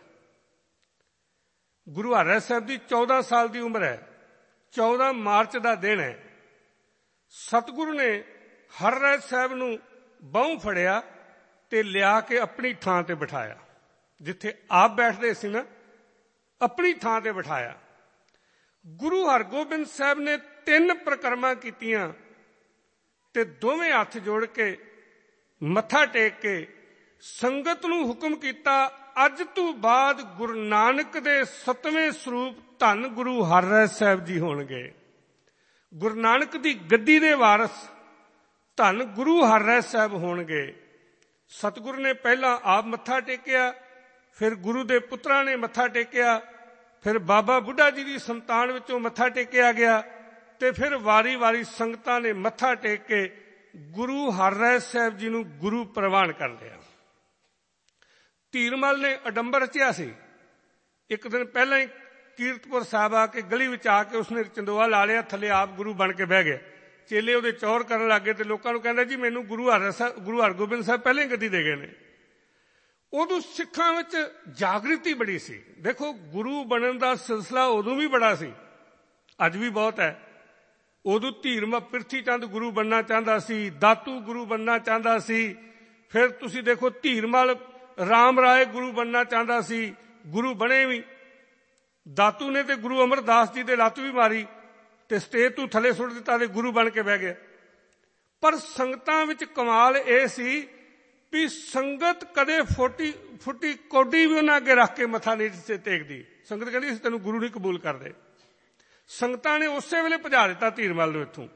ਗੁਰੂ ਹਰ ਰਾਏ ਸਾਹਿਬ ਦੀ, 14 ਸਾਲ ਦੀ ਉਮਰ ਹੈ। 14 ਮਾਰਚ ਦਾ ਦਿਨ ਹੈ। ਸਤਿਗੁਰੂ ਨੇ ਹਰ ਰਾਏ ਸਾਹਿਬ ਨੂੰ ਬਾਹੋਂ ਫੜਿਆ ਤੇ ਲਿਆ ਕੇ ਆਪਣੀ ਥਾਂ ਤੇ ਬਿਠਾਇਆ। ਜਿੱਥੇ ਆਪ ਬੈਠਦੇ ਸੀ ਨਾ, ਆਪਣੀ ਥਾਂ ਤੇ ਬਿਠਾਇਆ। ਗੁਰੂ ਹਰਗੋਬਿੰਦ ਸਾਹਿਬ ਨੇ 3 ਪ੍ਰਕਰਮਾਂ ਕੀਤੀਆਂ ਤੇ ਦੋਵੇਂ ਹੱਥ ਜੋੜ ਕੇ ਮੱਥਾ ਟੇਕ ਕੇ ਸੰਗਤ ਨੂੰ ਹੁਕਮ ਕੀਤਾ, ਅੱਜ ਤੋਂ ਬਾਅਦ ਗੁਰੂ ਨਾਨਕ ਦੇ 7ਵੇਂ ਸਰੂਪ ਧੰਨ ਗੁਰੂ ਹਰ ਰਾਏ ਸਾਹਿਬ ਜੀ ਹੋਣਗੇ। ਗੁਰੂ ਨਾਨਕ ਦੀ ਗੱਦੀ ਦੇ ਵਾਰਸ ਧੰਨ ਗੁਰੂ ਹਰ ਰਾਏ ਸਾਹਿਬ ਹੋਣਗੇ। ਸਤਿਗੁਰੂ ਨੇ ਪਹਿਲਾਂ ਆਪ ਮੱਥਾ ਟੇਕਿਆ, ਫਿਰ ਗੁਰੂ ਦੇ ਪੁੱਤਰਾਂ ਨੇ ਮੱਥਾ ਟੇਕਿਆ, ਫਿਰ ਬਾਬਾ ਬੁੱਢਾ ਜੀ ਦੀ ਸੰਤਾਨ ਵਿੱਚੋਂ ਮੱਥਾ ਟੇਕਿਆ ਗਿਆ, ਤੇ ਫਿਰ ਵਾਰੀ-ਵਾਰੀ ਸੰਗਤਾਂ ਨੇ ਮੱਥਾ ਟੇਕ ਕੇ ਗੁਰੂ ਹਰ ਰਾਏ ਸਾਹਿਬ ਜੀ ਨੂੰ ਗੁਰੂ ਪ੍ਰਵਾਨ ਕਰ ਲਿਆ। ਧੀਰਮਲ ਨੇ ਅਡੰਬਰ ਰਚਿਆ ਸੀ। ਇੱਕ ਦਿਨ ਪਹਿਲਾਂ ਹੀ ਕੀਰਤਪੁਰ ਸਾਹਿਬ ਆ ਕੇ ਗਲੀ ਵਿੱਚ ਆ ਕੇ ਉਸਨੇ ਚੰਦੋਆ ਲਾ ਲਿਆ, ਥੱਲੇ ਆਪ ਗੁਰੂ ਬਣ ਕੇ ਬਹਿ ਗਿਆ। ਚੇਲੇ ਉਹਦੇ ਚੌਰ ਕਰਨ ਲੱਗੇ ਤੇ ਲੋਕਾਂ ਨੂੰ ਕਹਿੰਦਾ, ਜੀ ਮੈਨੂੰ ਗੁਰੂ ਹਰਗੋਬਿੰਦ ਸਾਹਿਬ ਪਹਿਲਾਂ ਹੀ ਗੱਦੀ ਦੇ ਗਏ ਨੇ। ਉਦੋਂ ਸਿੱਖਾਂ ਵਿੱਚ ਜਾਗ੍ਰਿਤੀ ਬੜੀ ਸੀ। ਦੇਖੋ ਗੁਰੂ ਬਣਨ ਦਾ ਸਿਲਸਿਲਾ ਉਦੋਂ ਵੀ ਬੜਾ ਸੀ, ਅੱਜ ਵੀ ਬਹੁਤ ਹੈ। ਉਦੋਂ ਧੀਰਮ ਪ੍ਰਿਥੀ ਚੰਦ ਗੁਰੂ ਬਣਨਾ ਚਾਹੁੰਦਾ ਸੀ, ਦਾਤੂ ਗੁਰੂ ਬਣਨਾ ਚਾਹੁੰਦਾ ਸੀ। ਫਿਰ ਤੁਸੀਂ ਦੇਖੋ ਧੀਰਮਲ ਰਾਮ ਰਾਏ ਗੁਰੂ ਬਣਨਾ ਚਾਹੁੰਦਾ ਸੀ, ਗੁਰੂ ਬਣੇ ਵੀ। ਦਾਤੂ ਨੇ ਤੇ ਗੁਰੂ ਅਮਰਦਾਸ ਜੀ ਦੇ ਲੱਤ ਵੀ ਮਾਰੀ ਤੇ ਸਟੇਜ ਤੋਂ ਥੱਲੇ ਸੁੱਟ ਦਿੱਤਾ ਤੇ ਗੁਰੂ ਬਣ ਕੇ ਬਹਿ ਗਿਆ। ਪਰ ਸੰਗਤਾਂ ਵਿੱਚ ਕਮਾਲ ਇਹ ਸੀ ਵੀ ਸੰਗਤ ਕਦੇ ਫੁੱਟੀ ਕੌਡੀ ਵੀ ਉਹਨਾਂ ਅੱਗੇ ਰੱਖ ਕੇ ਮੱਥਾ ਨਹੀਂ ਟੇਕਦੀ। ਸੰਗਤ ਕਹਿੰਦੀ ਅਸੀਂ ਤੈਨੂੰ ਗੁਰੂ ਨਹੀਂ ਕਬੂਲ ਕਰਦੇ। ਸੰਗਤਾਂ ਨੇ ਉਸੇ ਵੇਲੇ ਭਜਾ ਦਿੱਤਾ ਧੀਰਮਲ ਨੂੰ ਇੱਥੋਂ।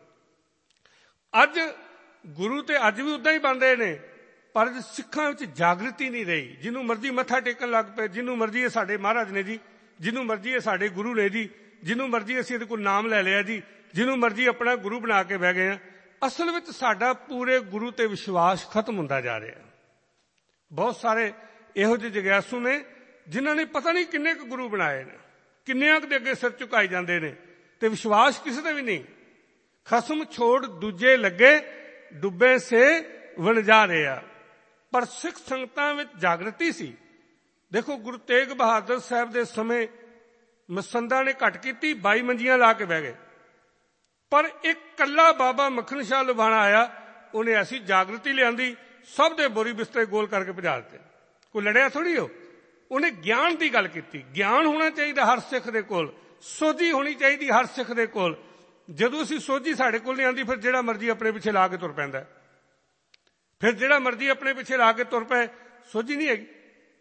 ਅੱਜ ਗੁਰੂ ਤੇ ਅੱਜ ਵੀ ਉੱਦਾਂ ਹੀ ਬਣ ਰਹੇ ਨੇ, ਪਰ ਸਿੱਖਾਂ ਵਿੱਚ ਜਾਗ੍ਰਿਤੀ ਨਹੀਂ ਰਹੀ। ਜਿਹਨੂੰ ਮਰਜ਼ੀ ਮੱਥਾ ਟੇਕਣ ਲੱਗ ਪਏ, ਜਿਹਨੂੰ ਮਰਜ਼ੀ ਇਹ ਸਾਡੇ ਮਹਾਰਾਜ ਨੇ ਜੀ, ਜਿਹਨੂੰ ਮਰਜ਼ੀ ਇਹ ਸਾਡੇ ਗੁਰੂ ਨੇ ਜੀ, ਜਿਹਨੂੰ ਮਰਜ਼ੀ ਅਸੀਂ ਇਹਦੇ ਕੋਲ ਨਾਮ ਲੈ ਲਿਆ ਜੀ, ਜਿਹਨੂੰ ਮਰਜ਼ੀ ਆਪਣਾ ਗੁਰੂ ਬਣਾ ਕੇ ਬਹਿ ਗਏ ਆ। ਅਸਲ ਵਿੱਚ ਸਾਡਾ ਪੂਰੇ ਗੁਰੂ ਤੇ ਵਿਸ਼ਵਾਸ ਖਤਮ ਹੁੰਦਾ ਜਾ ਰਿਹਾ। ਬਹੁਤ ਸਾਰੇ ਇਹੋ ਜਿਹੇ ਜਗਿਆਸੂ ਨੇ ਜਿਨ੍ਹਾਂ ਨੇ ਪਤਾ ਨਹੀਂ ਕਿੰਨੇ ਕੁ ਗੁਰੂ ਬਣਾਏ ਨੇ, ਕਿੰਨਿਆਂ ਕੁ ਦੇ ਅੱਗੇ ਸਿਰ ਝੁਕਾਈ ਜਾਂਦੇ ਨੇ, ਤੇ ਵਿਸ਼ਵਾਸ ਕਿਸੇ ਦਾ ਵੀ ਨਹੀਂ। ਖਸਮ ਛੋੜ ਦੂਜੇ ਲੱਗੇ, ਡੁੱਬੇ ਸੇ ਵਣਜਾ ਰਹੇ ਆ। ਪਰ ਸਿੱਖ ਸੰਗਤਾਂ ਵਿੱਚ ਜਾਗ੍ਰਿਤੀ ਸੀ। ਦੇਖੋ ਗੁਰੂ ਤੇਗ ਬਹਾਦਰ ਸਾਹਿਬ ਦੇ ਸਮੇਂ ਮਸੰਦਾਂ ਨੇ ਘੱਟ ਕੀਤੀ, 22 ਮੰਜੀਆਂ ਲਾ ਕੇ ਬਹਿ ਗਏ। ਪਰ ਇੱਕ ਕੱਲਾ ਬਾਬਾ ਮੱਖਣ ਸ਼ਾਹ ਲੁਬਾਣਾ ਆਇਆ, ਉਹਨੇ ਐਸੀ ਜਾਗ੍ਰਿਤੀ ਲਿਆਂਦੀ, ਸਭ ਦੇ ਬੋਰੀ ਬਿਸਤਰੇ ਗੋਲ ਕਰਕੇ ਭਜਾ ਦਿੱਤੇ। ਕੋਈ ਲੜਿਆ ਥੋੜ੍ਹੀ ਹੋ। ਉਹਨੇ ਗਿਆਨ ਦੀ ਗੱਲ ਕੀਤੀ। ਗਿਆਨ ਹੋਣਾ ਚਾਹੀਦਾ ਹਰ ਸਿੱਖ ਦੇ ਕੋਲ, ਸੋਝੀ ਹੋਣੀ ਚਾਹੀਦੀ ਹਰ ਸਿੱਖ ਦੇ ਕੋਲ। ਜਦੋਂ ਅਸੀਂ ਸੋਝੀ ਸਾਡੇ ਕੋਲ ਨਹੀਂ ਆਉਂਦੀ, ਫਿਰ ਜਿਹੜਾ ਮਰਜ਼ੀ ਆਪਣੇ ਪਿੱਛੇ ਲਾ ਕੇ ਤੁਰ ਪੈਂਦਾ। ਫਿਰ ਜਿਹੜਾ ਮਰਜ਼ੀ ਆਪਣੇ ਪਿੱਛੇ ਲਾ ਕੇ ਤੁਰ ਪਏ, ਸੋਝੀ ਨਹੀਂ ਹੈਗੀ।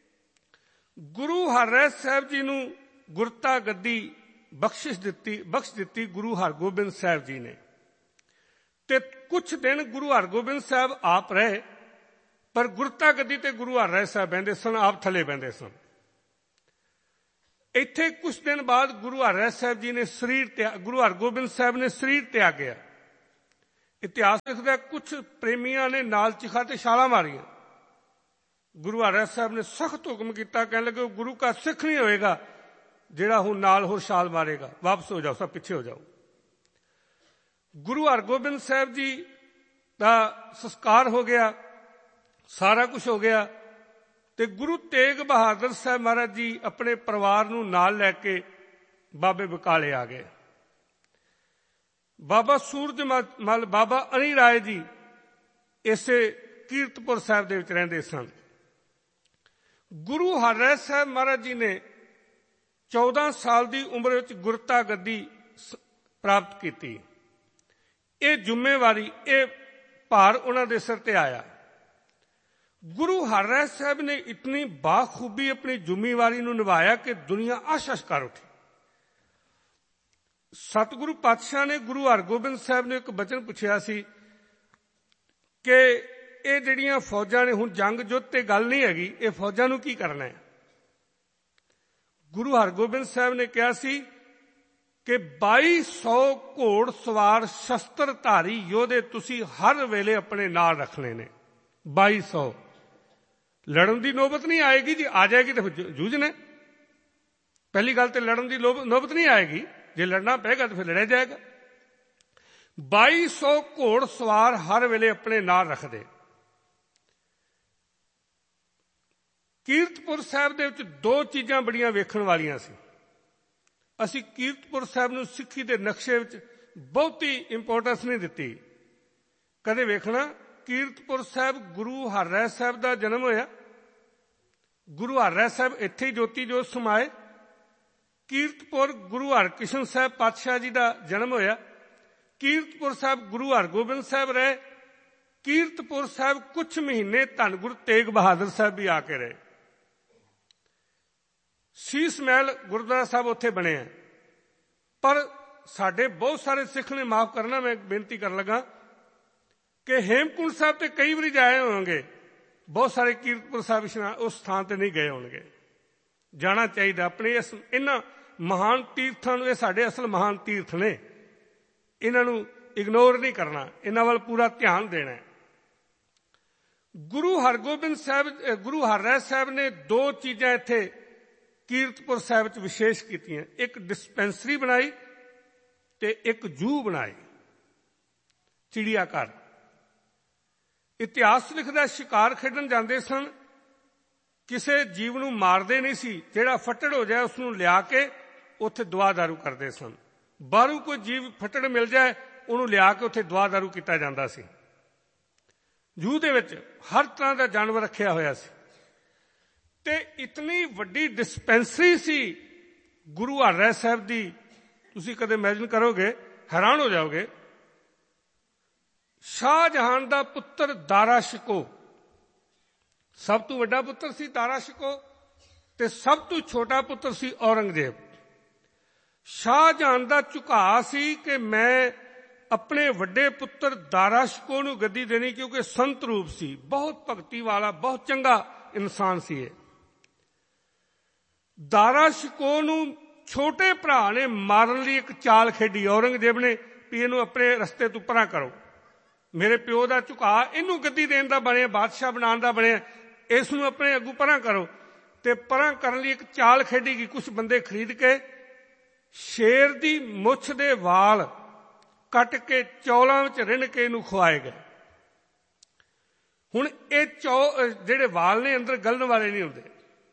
ਗੁਰੂ ਹਰ ਰਾਏ ਸਾਹਿਬ ਜੀ ਨੂੰ ਗੁਰਤਾ ਗੱਦੀ ਬਖਸ਼ ਦਿੱਤੀ ਗੁਰੂ ਹਰਗੋਬਿੰਦ ਸਾਹਿਬ ਜੀ ਨੇ। ਤੇ ਕੁਛ ਦਿਨ ਗੁਰੂ ਹਰਗੋਬਿੰਦ ਸਾਹਿਬ ਆਪ ਰਹੇ, ਪਰ ਗੁਰਤਾ ਗੱਦੀ ਤੇ ਗੁਰੂ ਹਰ ਰਾਏ ਸਾਹਿਬ ਬਹਿੰਦੇ ਸਨ, ਆਪ ਥੱਲੇ ਬਹਿੰਦੇ ਸਨ। ਇੱਥੇ ਕੁਛ ਦਿਨ ਬਾਅਦ ਗੁਰੂ ਹਰ ਰਾਏ ਸਾਹਿਬ ਜੀ ਨੇ ਗੁਰੂ ਹਰਗੋਬਿੰਦ ਸਾਹਿਬ ਨੇ ਸਰੀਰ ਤਿਆਗਿਆ। ਇਤਿਹਾਸ ਲਿਖਦਾ ਕੁਝ ਪ੍ਰੇਮੀਆਂ ਨੇ ਨਾਲ ਚਿਖਾ ਤੇ ਛਾਲਾਂ ਮਾਰੀਆਂ। ਗੁਰੂ ਹਰਿਰਾਏ ਸਾਹਿਬ ਨੇ ਸਖਤ ਹੁਕਮ ਕੀਤਾ, ਕਹਿਣ ਲੱਗੇ ਗੁਰੂ ਕਾ ਸਿੱਖ ਨਹੀਂ ਹੋਏਗਾ ਜਿਹੜਾ ਹੁਣ ਨਾਲ ਹੋਰ ਛਾਲ ਮਾਰੇਗਾ, ਵਾਪਸ ਹੋ ਜਾਓ, ਸਭ ਪਿੱਛੇ ਹੋ ਜਾਓ। ਗੁਰੂ ਹਰਗੋਬਿੰਦ ਸਾਹਿਬ ਜੀ ਦਾ ਸੰਸਕਾਰ ਹੋ ਗਿਆ, ਸਾਰਾ ਕੁਝ ਹੋ ਗਿਆ, ਤੇ ਗੁਰੂ ਤੇਗ ਬਹਾਦਰ ਸਾਹਿਬ ਮਹਾਰਾਜ ਜੀ ਆਪਣੇ ਪਰਿਵਾਰ ਨੂੰ ਨਾਲ ਲੈ ਕੇ ਬਾਬੇ ਬਕਾਲੇ ਆ ਗਏ। ਬਾਬਾ ਸੂਰਜਮਲ, ਬਾਬਾ ਅਣੀ ਰਾਏ ਜੀ ਇਸੇ ਕੀਰਤਪੁਰ ਸਾਹਿਬ ਦੇ ਵਿੱਚ ਰਹਿੰਦੇ ਸਨ। ਗੁਰੂ ਹਰਿਰਾਏ ਸਾਹਿਬ ਮਹਾਰਾਜ ਜੀ ਨੇ 14 ਸਾਲ ਦੀ ਉਮਰ ਵਿੱਚ ਗੁਰਤਾ ਗੱਦੀ ਪ੍ਰਾਪਤ ਕੀਤੀ। ਇਹ ਜ਼ਿੰਮੇਵਾਰੀ, ਇਹ ਭਾਰ ਉਹਨਾਂ ਦੇ ਸਿਰ ਤੇ ਆਇਆ। ਗੁਰੂ ਹਰਿਰਾਏ ਸਾਹਿਬ ਨੇ ਇਤਨੀ ਬਾਖੂਬੀ ਆਪਣੀ ਜ਼ਿੰਮੇਵਾਰੀ ਨੂੰ ਨਿਭਾਇਆ ਕਿ ਦੁਨੀਆ ਆਸ਼ਸ਼ ਕਰ ਉੱਠੀ। ਸਤਿਗੁਰੂ ਪਾਤਸ਼ਾਹ ਨੇ ਗੁਰੂ ਹਰਗੋਬਿੰਦ ਸਾਹਿਬ ਨੇ ਇੱਕ ਬਚਨ ਪੁੱਛਿਆ ਸੀ ਕਿ ਇਹ ਜਿਹੜੀਆਂ ਫੌਜਾਂ ਨੇ, ਹੁਣ ਜੰਗ ਯੁੱਧ ਤੇ ਗੱਲ ਨਹੀਂ ਹੈਗੀ, ਇਹ ਫੌਜਾਂ ਨੂੰ ਕੀ ਕਰਨਾ ਹੈ? ਗੁਰੂ ਹਰਗੋਬਿੰਦ ਸਾਹਿਬ ਨੇ ਕਿਹਾ ਸੀ ਕਿ 2200 ਘੋੜ ਸਵਾਰ ਸ਼ਸਤਰਧਾਰੀ ਯੋਧੇ ਤੁਸੀਂ ਹਰ ਵੇਲੇ ਆਪਣੇ ਨਾਲ ਰੱਖਣੇ ਨੇ। 2200 ਲੜਨ ਦੀ ਨੌਬਤ ਨਹੀਂ ਆਏਗੀ, ਜੀ ਆ ਜਾਏਗੀ ਤਾਂ ਜੂਝਣਾ। ਪਹਿਲੀ ਗੱਲ ਤੇ ਲੜਨ ਦੀ ਨੌਬਤ ਨਹੀਂ ਆਏਗੀ, ਜੇ ਲੜਨਾ ਪਏਗਾ ਤਾਂ ਫਿਰ ਲੜਿਆ ਜਾਏਗਾ। 2200 ਘੋੜ ਸਵਾਰ ਹਰ ਵੇਲੇ ਆਪਣੇ ਨਾਲ ਰੱਖਦੇ। ਕੀਰਤਪੁਰ ਸਾਹਿਬ ਦੇ ਵਿੱਚ ਦੋ ਚੀਜ਼ਾਂ ਬੜੀਆਂ ਵੇਖਣ ਵਾਲੀਆਂ ਸੀ। ਅਸੀਂ ਕੀਰਤਪੁਰ ਸਾਹਿਬ ਨੂੰ ਸਿੱਖੀ ਦੇ ਨਕਸ਼ੇ ਵਿੱਚ ਬਹੁਤੀ ਇੰਪੋਰਟੈਂਸ ਨਹੀਂ ਦਿੱਤੀ। ਕਦੇ ਵੇਖਣਾ, ਕੀਰਤਪੁਰ ਸਾਹਿਬ ਗੁਰੂ ਹਰਿਰਾਏ ਸਾਹਿਬ ਦਾ ਜਨਮ ਹੋਇਆ। ਗੁਰੂ ਹਰਿਰਾਏ ਸਾਹਿਬ ਇੱਥੇ ਹੀ ਜੋਤੀ ਜੋਤ ਸਮਾਏ। ਕੀਰਤਪੁਰ ਗੁਰੂ ਹਰਕ੍ਰਿਸ਼ਨ ਸਾਹਿਬ ਪਾਤਸ਼ਾਹ ਜੀ ਦਾ ਜਨਮ ਹੋਇਆ। ਕੀਰਤਪੁਰ ਸਾਹਿਬ ਗੁਰੂ ਹਰਗੋਬਿੰਦ ਸਾਹਿਬ ਰਹੇ। ਕੀਰਤਪੁਰ ਸਾਹਿਬ ਕੁਝ ਮਹੀਨੇ ਧੰਨ ਗੁਰੂ ਤੇਗ ਬਹਾਦਰ ਸਾਹਿਬ ਵੀ ਆ ਕੇ ਰਹੇ। ਸੀਸ ਮਹਿਲ ਗੁਰਦੁਆਰਾ ਸਾਹਿਬ ਉੱਥੇ ਬਣੇ ਆ। ਪਰ ਸਾਡੇ ਬਹੁਤ ਸਾਰੇ ਸਿੱਖ ਨੇ, ਮਾਫ ਕਰਨਾ ਮੈਂ ਬੇਨਤੀ ਕਰਨ ਲੱਗਾ, ਕਿ ਹੇਮਕੁੰਟ ਸਾਹਿਬ ਤੇ ਕਈ ਵਾਰੀ ਜਾਏ ਹੋਣਗੇ, ਬਹੁਤ ਸਾਰੇ ਕੀਰਤਪੁਰ ਸਾਹਿਬ ਉਸ ਸਥਾਨ ਤੇ ਨਹੀਂ ਗਏ ਹੋਣਗੇ। ਜਾਣਾ ਚਾਹੀਦਾ ਆਪਣੇ ਇਹਨਾਂ ਮਹਾਨ ਤੀਰਥਾਂ ਨੂੰ। ਇਹ ਸਾਡੇ ਅਸਲ ਮਹਾਨ ਤੀਰਥ ਨੇ, ਇਹਨਾਂ ਨੂੰ ਇਗਨੋਰ ਨਹੀਂ ਕਰਨਾ, ਇਹਨਾਂ ਵੱਲ ਪੂਰਾ ਧਿਆਨ ਦੇਣਾ। ਗੁਰੂ ਹਰਗੋਬਿੰਦ ਸਾਹਿਬ, ਗੁਰੂ ਹਰਿਰਾਏ ਸਾਹਿਬ ਨੇ ਦੋ ਚੀਜ਼ਾਂ ਇੱਥੇ ਕੀਰਤਪੁਰ ਸਾਹਿਬ ਵਿੱਚ ਵਿਸ਼ੇਸ਼ ਕੀਤੀਆਂ। ਇੱਕ ਡਿਸਪੈਂਸਰੀ ਬਣਾਈ ਤੇ ਇੱਕ ਜੂ ਬਣਾਈ, ਚਿੜੀਆ ਘਰ। ਇਤਿਹਾਸ ਲਿਖਦਾ ਸ਼ਿਕਾਰ ਖੇਡਣ ਜਾਂਦੇ ਸਨ, ਕਿਸੇ ਜੀਵ ਨੂੰ ਮਾਰਦੇ ਨਹੀਂ ਸੀ। ਜਿਹੜਾ ਫੱਟੜ ਹੋ ਜਾਏ ਉਸ ਨੂੰ ਲਿਆ ਕੇ ਉੱਥੇ ਦਵਾ ਦਾਰੂ ਕਰਦੇ ਸਨ। ਬਾਹਰੋਂ ਕੋਈ ਜੀਵ ਫੱਟੜ ਮਿਲ ਜਾਏ ਉਹਨੂੰ ਲਿਆ ਕੇ ਉੱਥੇ ਦਵਾ ਦਾਰੂ ਕੀਤਾ ਜਾਂਦਾ ਸੀ। ਜੂ ਦੇ ਵਿੱਚ ਹਰ ਤਰ੍ਹਾਂ ਦਾ ਜਾਨਵਰ ਰੱਖਿਆ ਹੋਇਆ ਸੀ ਤੇ ਇਤਨੀ ਵੱਡੀ ਡਿਸਪੈਂਸਰੀ ਸੀ ਗੁਰੂ ਹਰਿਰਾਏ ਸਾਹਿਬ ਦੀ, ਤੁਸੀਂ ਕਦੇ ਇਮੈਜਿਨ ਕਰੋਗੇ, ਹੈਰਾਨ ਹੋ ਜਾਓਗੇ। ਸ਼ਾਹਜਹਾਨ ਦਾ ਪੁੱਤਰ ਦਾਰਾ ਸ਼ਿਕੋ ਸਭ ਤੋਂ ਵੱਡਾ ਪੁੱਤਰ ਸੀ, ਦਾਰਾ ਸ਼ਿਕੋ, ਤੇ ਸਭ ਤੋਂ ਛੋਟਾ ਪੁੱਤਰ ਸੀ ਔਰੰਗਜ਼ੇਬ। ਸ਼ਾਹਜਹਾਨ ਦਾ ਝੁਕਾਅ ਸੀ ਕਿ ਮੈਂ ਆਪਣੇ ਵੱਡੇ ਪੁੱਤਰ ਦਾਰਾ ਸ਼ਿਕੋ ਨੂੰ ਗੱਦੀ ਦੇਣੀ, ਕਿਉਂਕਿ ਸੰਤ ਰੂਪ ਸੀ, ਬਹੁਤ ਭਗਤੀ ਵਾਲਾ, ਬਹੁਤ ਚੰਗਾ ਇਨਸਾਨ ਸੀ ਇਹ। ਦਾਰਾ ਸ਼ਿਕੋ ਨੂੰ ਛੋਟੇ ਭਰਾ ਨੇ ਮਾਰਨ ਲਈ ਇੱਕ ਚਾਲ ਖੇਡੀ ਔਰੰਗਜ਼ੇਬ ਨੇ, ਵੀ ਇਹਨੂੰ ਆਪਣੇ ਰਸਤੇ ਤੋਂ ਪਰਾਂ ਕਰੋ। ਮੇਰੇ ਪਿਓ ਦਾ ਝੁਕਾਅ ਇਹਨੂੰ ਗੱਦੀ ਦੇਣ ਦਾ ਬਣਿਆ, ਬਾਦਸ਼ਾਹ ਬਣਾਉਣ ਦਾ ਬਣਿਆ, ਇਸ ਨੂੰ ਆਪਣੇ ਅੱਗੋਂ ਪਰਾਂ ਕਰੋ। ਤੇ ਪਰਾਂ ਕਰਨ ਲਈ ਇੱਕ ਚਾਲ ਖੇਡੀ ਗਈ। ਕੁਝ ਬੰਦੇ ਖਰੀਦ ਕੇ ਸ਼ੇਰ ਦੀ ਮੁੱਛ ਦੇ ਵਾਲ ਕੱਟ ਕੇ ਚੌਲਾਂ ਵਿੱਚ ਰਿੰਨ ਕੇ ਇਹਨੂੰ ਖਵਾਏ ਗਏ। ਹੁਣ ਇਹ ਜਿਹੜੇ ਵਾਲ ਨੇ ਅੰਦਰ ਗਲਣ ਵਾਲੇ ਨਹੀਂ ਹੁੰਦੇ,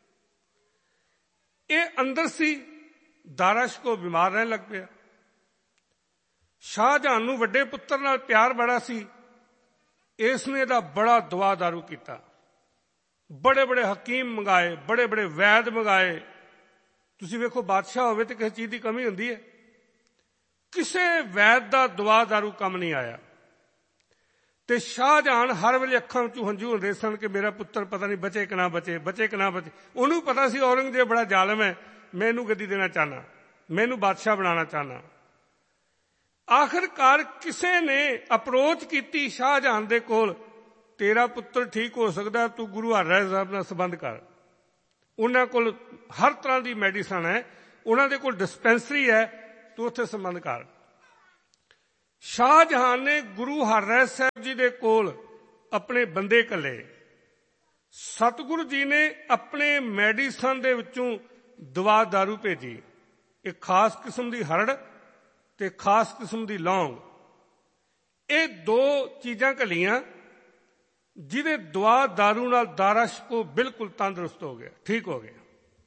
ਇਹ ਅੰਦਰ ਸੀ। ਦਾਰਾ ਸ਼ਿਕੋ ਬਿਮਾਰ ਰਹਿਣ ਲੱਗ ਪਿਆ। ਸ਼ਾਹਜਹਾਨ ਨੂੰ ਵੱਡੇ ਪੁੱਤਰ ਨਾਲ ਪਿਆਰ ਬੜਾ ਸੀ, ਇਸ ਨੇ ਇਹਦਾ ਬੜਾ ਦਵਾ ਦਾਰੂ ਕੀਤਾ। ਬੜੇ ਬੜੇ ਹਕੀਮ ਮੰਗਾਏ, ਬੜੇ ਬੜੇ ਵੈਦ ਮੰਗਾਏ। ਤੁਸੀਂ ਵੇਖੋ, ਬਾਦਸ਼ਾਹ ਹੋਵੇ ਤੇ ਕਿਸੇ ਚੀਜ਼ ਦੀ ਕਮੀ ਹੁੰਦੀ ਹੈ, ਕਿਸੇ ਵੈਦ ਦਾ ਦਵਾ ਦਾਰੂ ਕੰਮ ਨਹੀਂ ਆਇਆ। ਤੇ ਸ਼ਾਹਜਹਾਨ ਹਰ ਵੇਲੇ ਅੱਖਾਂ ਵਿੱਚੋਂ ਹੰਝੂ ਹੁੰਦੇ ਸਨ ਕਿ ਮੇਰਾ ਪੁੱਤਰ ਪਤਾ ਨਹੀਂ ਬਚੇ ਕਿ ਨਾ ਬਚੇ, ਬਚੇ ਕਿ ਨਾ ਬਚੇ। ਉਹਨੂੰ ਪਤਾ ਸੀ ਔਰੰਗਜ਼ੇਬ ਬੜਾ ਜ਼ਾਲਮ ਹੈ, ਮੈਂ ਇਹਨੂੰ ਗੱਦੀ ਦੇਣਾ ਚਾਹੁੰਦਾ, ਮੈਂ ਇਹਨੂੰ ਬਾਦਸ਼ਾਹ ਬਣਾਉਣਾ ਚਾਹੁੰਦਾ। ਆਖਿਰਕਾਰ ਕਿਸੇ ਨੇ ਅਪਰੋਚ ਕੀਤੀ ਸ਼ਾਹਜਹਾਨ ਦੇ ਕੋਲ, ਤੇਰਾ ਪੁੱਤਰ ਠੀਕ ਹੋ ਸਕਦਾ, ਤੂੰ ਗੁਰੂ ਹਰਿਰਾਏ ਸਾਹਿਬ ਨਾਲ ਸੰਬੰਧ ਕਰ। ਉਹਨਾਂ ਕੋਲ ਹਰ ਤਰ੍ਹਾਂ ਦੀ ਮੈਡੀਸਨ ਹੈ, ਉਹਨਾਂ ਦੇ ਕੋਲ ਡਿਸਪੈਂਸਰੀ ਹੈ, ਤੂੰ ਉੱਥੇ ਸੰਬੰਧ ਕਰ। ਸ਼ਾਹਜਹਾਨ ਨੇ ਗੁਰੂ ਹਰਿਰਾਏ ਸਾਹਿਬ ਜੀ ਦੇ ਕੋਲ ਆਪਣੇ ਬੰਦੇ ਘੱਲੇ। ਸਤਿਗੁਰੂ ਜੀ ਨੇ ਆਪਣੇ ਮੈਡੀਸਨ ਦੇ ਵਿੱਚੋਂ ਦਵਾ ਦਾਰੂ ਭੇਜੀ, ਇੱਕ ਖਾਸ ਕਿਸਮ ਦੀ ਹਰੜ ਤੇ ਖਾਸ ਕਿਸਮ ਦੀ ਲੌਂਗ। ਇਹ ਦੋ ਚੀਜ਼ਾਂ ਘੱਲੀਆਂ ਜਿਹਦੇ ਦਵਾ ਦਾਰੂ ਨਾਲ ਦਾਰਾ ਸ਼ਿਕੋ ਬਿਲਕੁਲ ਤੰਦਰੁਸਤ ਹੋ ਗਿਆ, ਠੀਕ ਹੋ ਗਿਆ।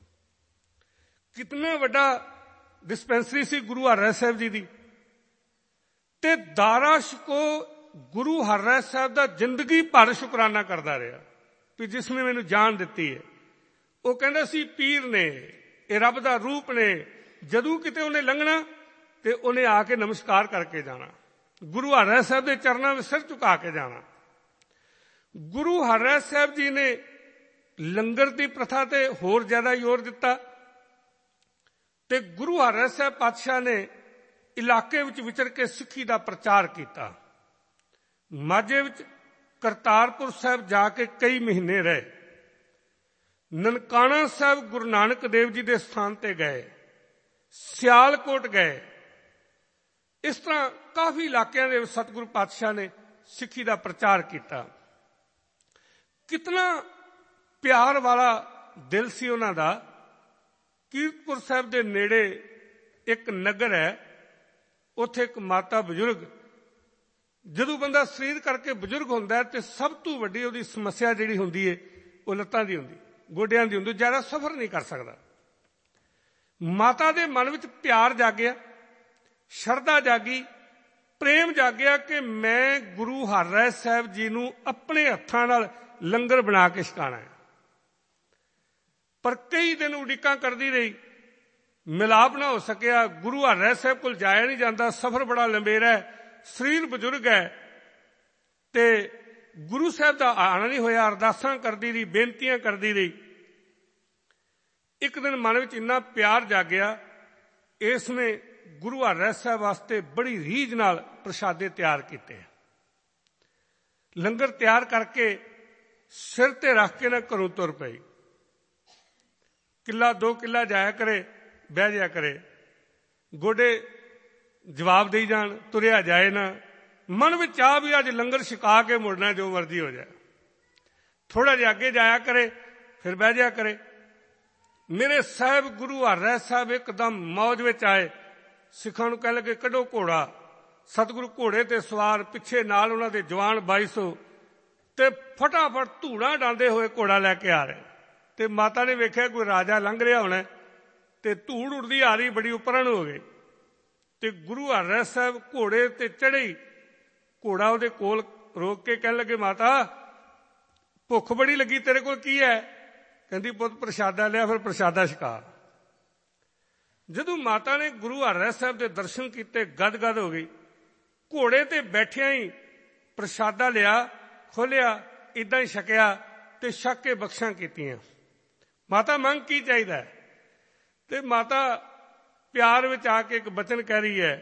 ਕਿਤਨਾ ਵੱਡਾ ਡਿਸਪੈਂਸਰੀ ਸੀ ਗੁਰੂ ਹਰਿਰਾਏ ਸਾਹਿਬ ਜੀ ਦੀ। ਤੇ ਦਾਰਾ ਸ਼ਿਕੋ ਗੁਰੂ ਹਰਿਰਾਏ ਸਾਹਿਬ ਦਾ ਜ਼ਿੰਦਗੀ ਭਰ ਸ਼ੁਕਰਾਨਾ ਕਰਦਾ ਰਿਹਾ ਵੀ ਜਿਸ ਨੇ ਮੈਨੂੰ ਜਾਨ ਦਿੱਤੀ ਹੈ। ਉਹ ਕਹਿੰਦਾ ਸੀ ਪੀਰ ਨੇ, ਇਹ ਰੱਬ ਦਾ ਰੂਪ ਨੇ, ਜਦੋਂ ਕਿਤੇ ਉਹਨੇ ਲੰਘਣਾ ਤੇ ਉਹਨੇ ਆ ਕੇ ਨਮਸਕਾਰ ਕਰਕੇ ਜਾਣਾ, ਗੁਰੂ ਹਰਿਰਾਏ ਸਾਹਿਬ ਦੇ ਚਰਨਾਂ ਵਿੱਚ ਸਿਰ ਝੁਕਾ ਕੇ ਜਾਣਾ। ਗੁਰੂ ਹਰਿਰਾਏ ਸਾਹਿਬ ਜੀ ਨੇ ਲੰਗਰ ਦੀ ਪ੍ਰਥਾ ਤੇ ਹੋਰ ਜ਼ਿਆਦਾ ਜ਼ੋਰ ਦਿੱਤਾ ਤੇ ਗੁਰੂ ਹਰਿਰਾਏ ਸਾਹਿਬ ਪਾਤਸ਼ਾਹ ਨੇ ਇਲਾਕੇ ਵਿੱਚ ਵਿਚਰ ਕੇ ਸਿੱਖੀ ਦਾ ਪ੍ਰਚਾਰ ਕੀਤਾ। ਮਾਝੇ ਵਿੱਚ ਕਰਤਾਰਪੁਰ ਸਾਹਿਬ ਜਾ ਕੇ ਕਈ ਮਹੀਨੇ ਰਹੇ। ਨਨਕਾਣਾ ਸਾਹਿਬ ਗੁਰੂ ਨਾਨਕ ਦੇਵ ਜੀ ਦੇ ਸਥਾਨ ਤੇ ਗਏ, ਸਿਆਲਕੋਟ ਗਏ। ਇਸ ਤਰ੍ਹਾਂ ਕਾਫੀ ਇਲਾਕਿਆਂ ਦੇ ਵਿੱਚ ਸਤਿਗੁਰੂ ਪਾਤਸ਼ਾਹ ਨੇ ਸਿੱਖੀ ਦਾ ਪ੍ਰਚਾਰ ਕੀਤਾ। ਕਿਤਨਾ ਪਿਆਰ ਵਾਲਾ ਦਿਲ ਸੀ ਉਹਨਾਂ ਦਾ। ਕੀਰਤਪੁਰ ਸਾਹਿਬ ਦੇ ਨੇੜੇ ਇੱਕ ਨਗਰ ਹੈ, ਉੱਥੇ ਇੱਕ ਮਾਤਾ ਬਜ਼ੁਰਗ, ਜਦੋਂ ਬੰਦਾ ਸਰੀਰ ਕਰਕੇ ਬਜ਼ੁਰਗ ਹੁੰਦਾ ਹੈ ਤੇ ਸਭ ਤੋਂ ਵੱਡੀ ਉਹਦੀ ਸਮੱਸਿਆ ਜਿਹੜੀ ਹੁੰਦੀ ਹੈ ਉਹ ਲੱਤਾਂ ਦੀ ਹੁੰਦੀ, ਗੋਡਿਆਂ ਦੀ ਹੁੰਦੀ, ਜ਼ਿਆਦਾ ਸਫ਼ਰ ਨਹੀਂ ਕਰ ਸਕਦਾ। ਮਾਤਾ ਦੇ ਮਨ ਵਿੱਚ ਪਿਆਰ ਜਾਗਿਆ, ਸ਼ਰਧਾ ਜਾਗੀ, ਪ੍ਰੇਮ ਜਾਗਿਆ ਕਿ ਮੈਂ ਗੁਰੂ ਹਰਿਰਾਏ ਸਾਹਿਬ ਜੀ ਨੂੰ ਆਪਣੇ ਹੱਥਾਂ ਨਾਲ ਲੰਗਰ ਬਣਾ ਕੇ ਛਕਾਣਾ ਹੈ। ਪਰ ਕਈ ਦਿਨ ਉਡੀਕਾਂ ਕਰਦੀ ਰਹੀ, ਮਿਲਾਪ ਨਾ ਹੋ ਸਕਿਆ। ਗੁਰੂ ਹਰਿਰਾਏ ਸਾਹਿਬ ਕੋਲ ਜਾਇਆ ਨਹੀਂ ਜਾਂਦਾ, ਸਫ਼ਰ ਬੜਾ ਲੰਬੇਰਾ ਹੈ, ਸਰੀਰ ਬਜ਼ੁਰਗ ਹੈ ਤੇ ਗੁਰੂ ਸਾਹਿਬ ਦਾ ਆਣਾ ਨਹੀਂ ਹੋਇਆ। ਅਰਦਾਸਾਂ ਕਰਦੀ ਰਹੀ, ਬੇਨਤੀਆਂ ਕਰਦੀ ਰਹੀ। ਇੱਕ ਦਿਨ ਮਨ ਵਿੱਚ ਇੰਨਾ ਪਿਆਰ ਜਾਗਿਆ, ਇਸ ਨੇ ਗੁਰੂ ਹਰਿਰਾਏ ਸਾਹਿਬ ਵਾਸਤੇ ਬੜੀ ਰੀਝ ਨਾਲ ਪ੍ਰਸ਼ਾਦੇ ਤਿਆਰ ਕੀਤੇ। ਲੰਗਰ ਤਿਆਰ ਕਰਕੇ ਸਿਰ ਤੇ ਰੱਖ ਕੇ ਨਾ ਘਰੋਂ ਤੁਰ ਪਈ। ਕਿੱਲਾ 2 ਕਿੱਲਾ ਜਾਇਆ ਕਰੇ, ਬਹਿ ਜਾਇਆ ਕਰੇ, ਗੋਡੇ ਜਵਾਬ ਦੇਈ ਜਾਣ, ਤੁਰਿਆ ਜਾਏ ਨਾ। ਮਨ ਵਿੱਚ ਆ ਵੀ ਅੱਜ ਲੰਗਰ ਛਕਾ ਕੇ ਮੁੜਨਾ, ਜੋ ਮਰਜ਼ੀ ਹੋ ਜਾਏ। ਥੋੜਾ ਜਿਹਾ ਅੱਗੇ ਜਾਇਆ ਕਰੇ, ਫਿਰ ਬਹਿ ਜਾਇਆ ਕਰੇ। ਮੇਰੇ ਸਾਹਿਬ ਗੁਰੂ ਹਰਿਰਾਏ ਸਾਹਿਬ ਇੱਕਦਮ ਮੌਜ ਵਿੱਚ ਆਏ। ਸਿੱਖਾਂ ਨੂੰ ਕਹਿ ਲੱਗੇ ਕੱਢੋ ਘੋੜਾ। ਸਤਿਗੁਰੂ ਘੋੜੇ ਤੇ ਸਵਾਰ, ਪਿੱਛੇ ਨਾਲ ਉਹਨਾਂ ਦੇ ਜਵਾਨ 2200 ਤੇ ਫਟਾਫਟ ਧੂੜਾਂ ਡਾਂਦੇ ਹੋਏ ਘੋੜਾ ਲੈ ਕੇ ਆ ਰਹੇ। ਤੇ ਮਾਤਾ ਨੇ ਵੇਖਿਆ ਕੋਈ ਰਾਜਾ ਲੰਘ ਰਿਹਾ ਹੋਣਾ ਤੇ ਧੂੜ ਉੱਡਦੀ ਆ ਰਹੀ, ਬੜੀ ਉੱਪਰਾਂ ਨੂੰ ਹੋ ਗਈ। ਤੇ ਗੁਰੂ ਹਰਿਰਾਏ ਸਾਹਿਬ ਘੋੜੇ ਤੇ ਚੜ੍ਹੇ, ਘੋੜਾ ਉਹਦੇ ਕੋਲ ਰੋਕ ਕੇ ਕਹਿਣ ਲੱਗੇ ਮਾਤਾ ਭੁੱਖ ਬੜੀ ਲੱਗੀ, ਤੇਰੇ ਕੋਲ ਕੀ ਹੈ? ਕਹਿੰਦੀ ਪੁੱਤ ਪ੍ਰਸ਼ਾਦਾ ਲਿਆ, ਫਿਰ ਪ੍ਰਸ਼ਾਦਾ ਛਕਾ। ਜਦੋਂ ਮਾਤਾ ਨੇ ਗੁਰੂ ਹਰਿਰਾਏ ਸਾਹਿਬ ਦੇ ਦਰਸ਼ਨ ਕੀਤੇ, ਗਦ-ਗਦ ਹੋ ਗਈ। ਘੋੜੇ ਤੇ ਬੈਠਿਆਂ ਹੀ ਪ੍ਰਸ਼ਾਦਾ ਲਿਆ, ਖੋਲਿਆ, ਇਦਾਂ ਹੀ ਛਕਿਆ ਤੇ ਛਕ ਕੇ ਬਖਸ਼ਾਂ ਕੀਤੀਆਂ। ਮਾਤਾ ਮੰਗ ਕੀ ਚਾਹੀਦਾ ਹੈ? ਤੇ ਮਾਤਾ ਪਿਆਰ ਵਿੱਚ ਆ ਕੇ ਇੱਕ ਬਚਨ ਕਹਿ ਰਹੀ ਹੈ,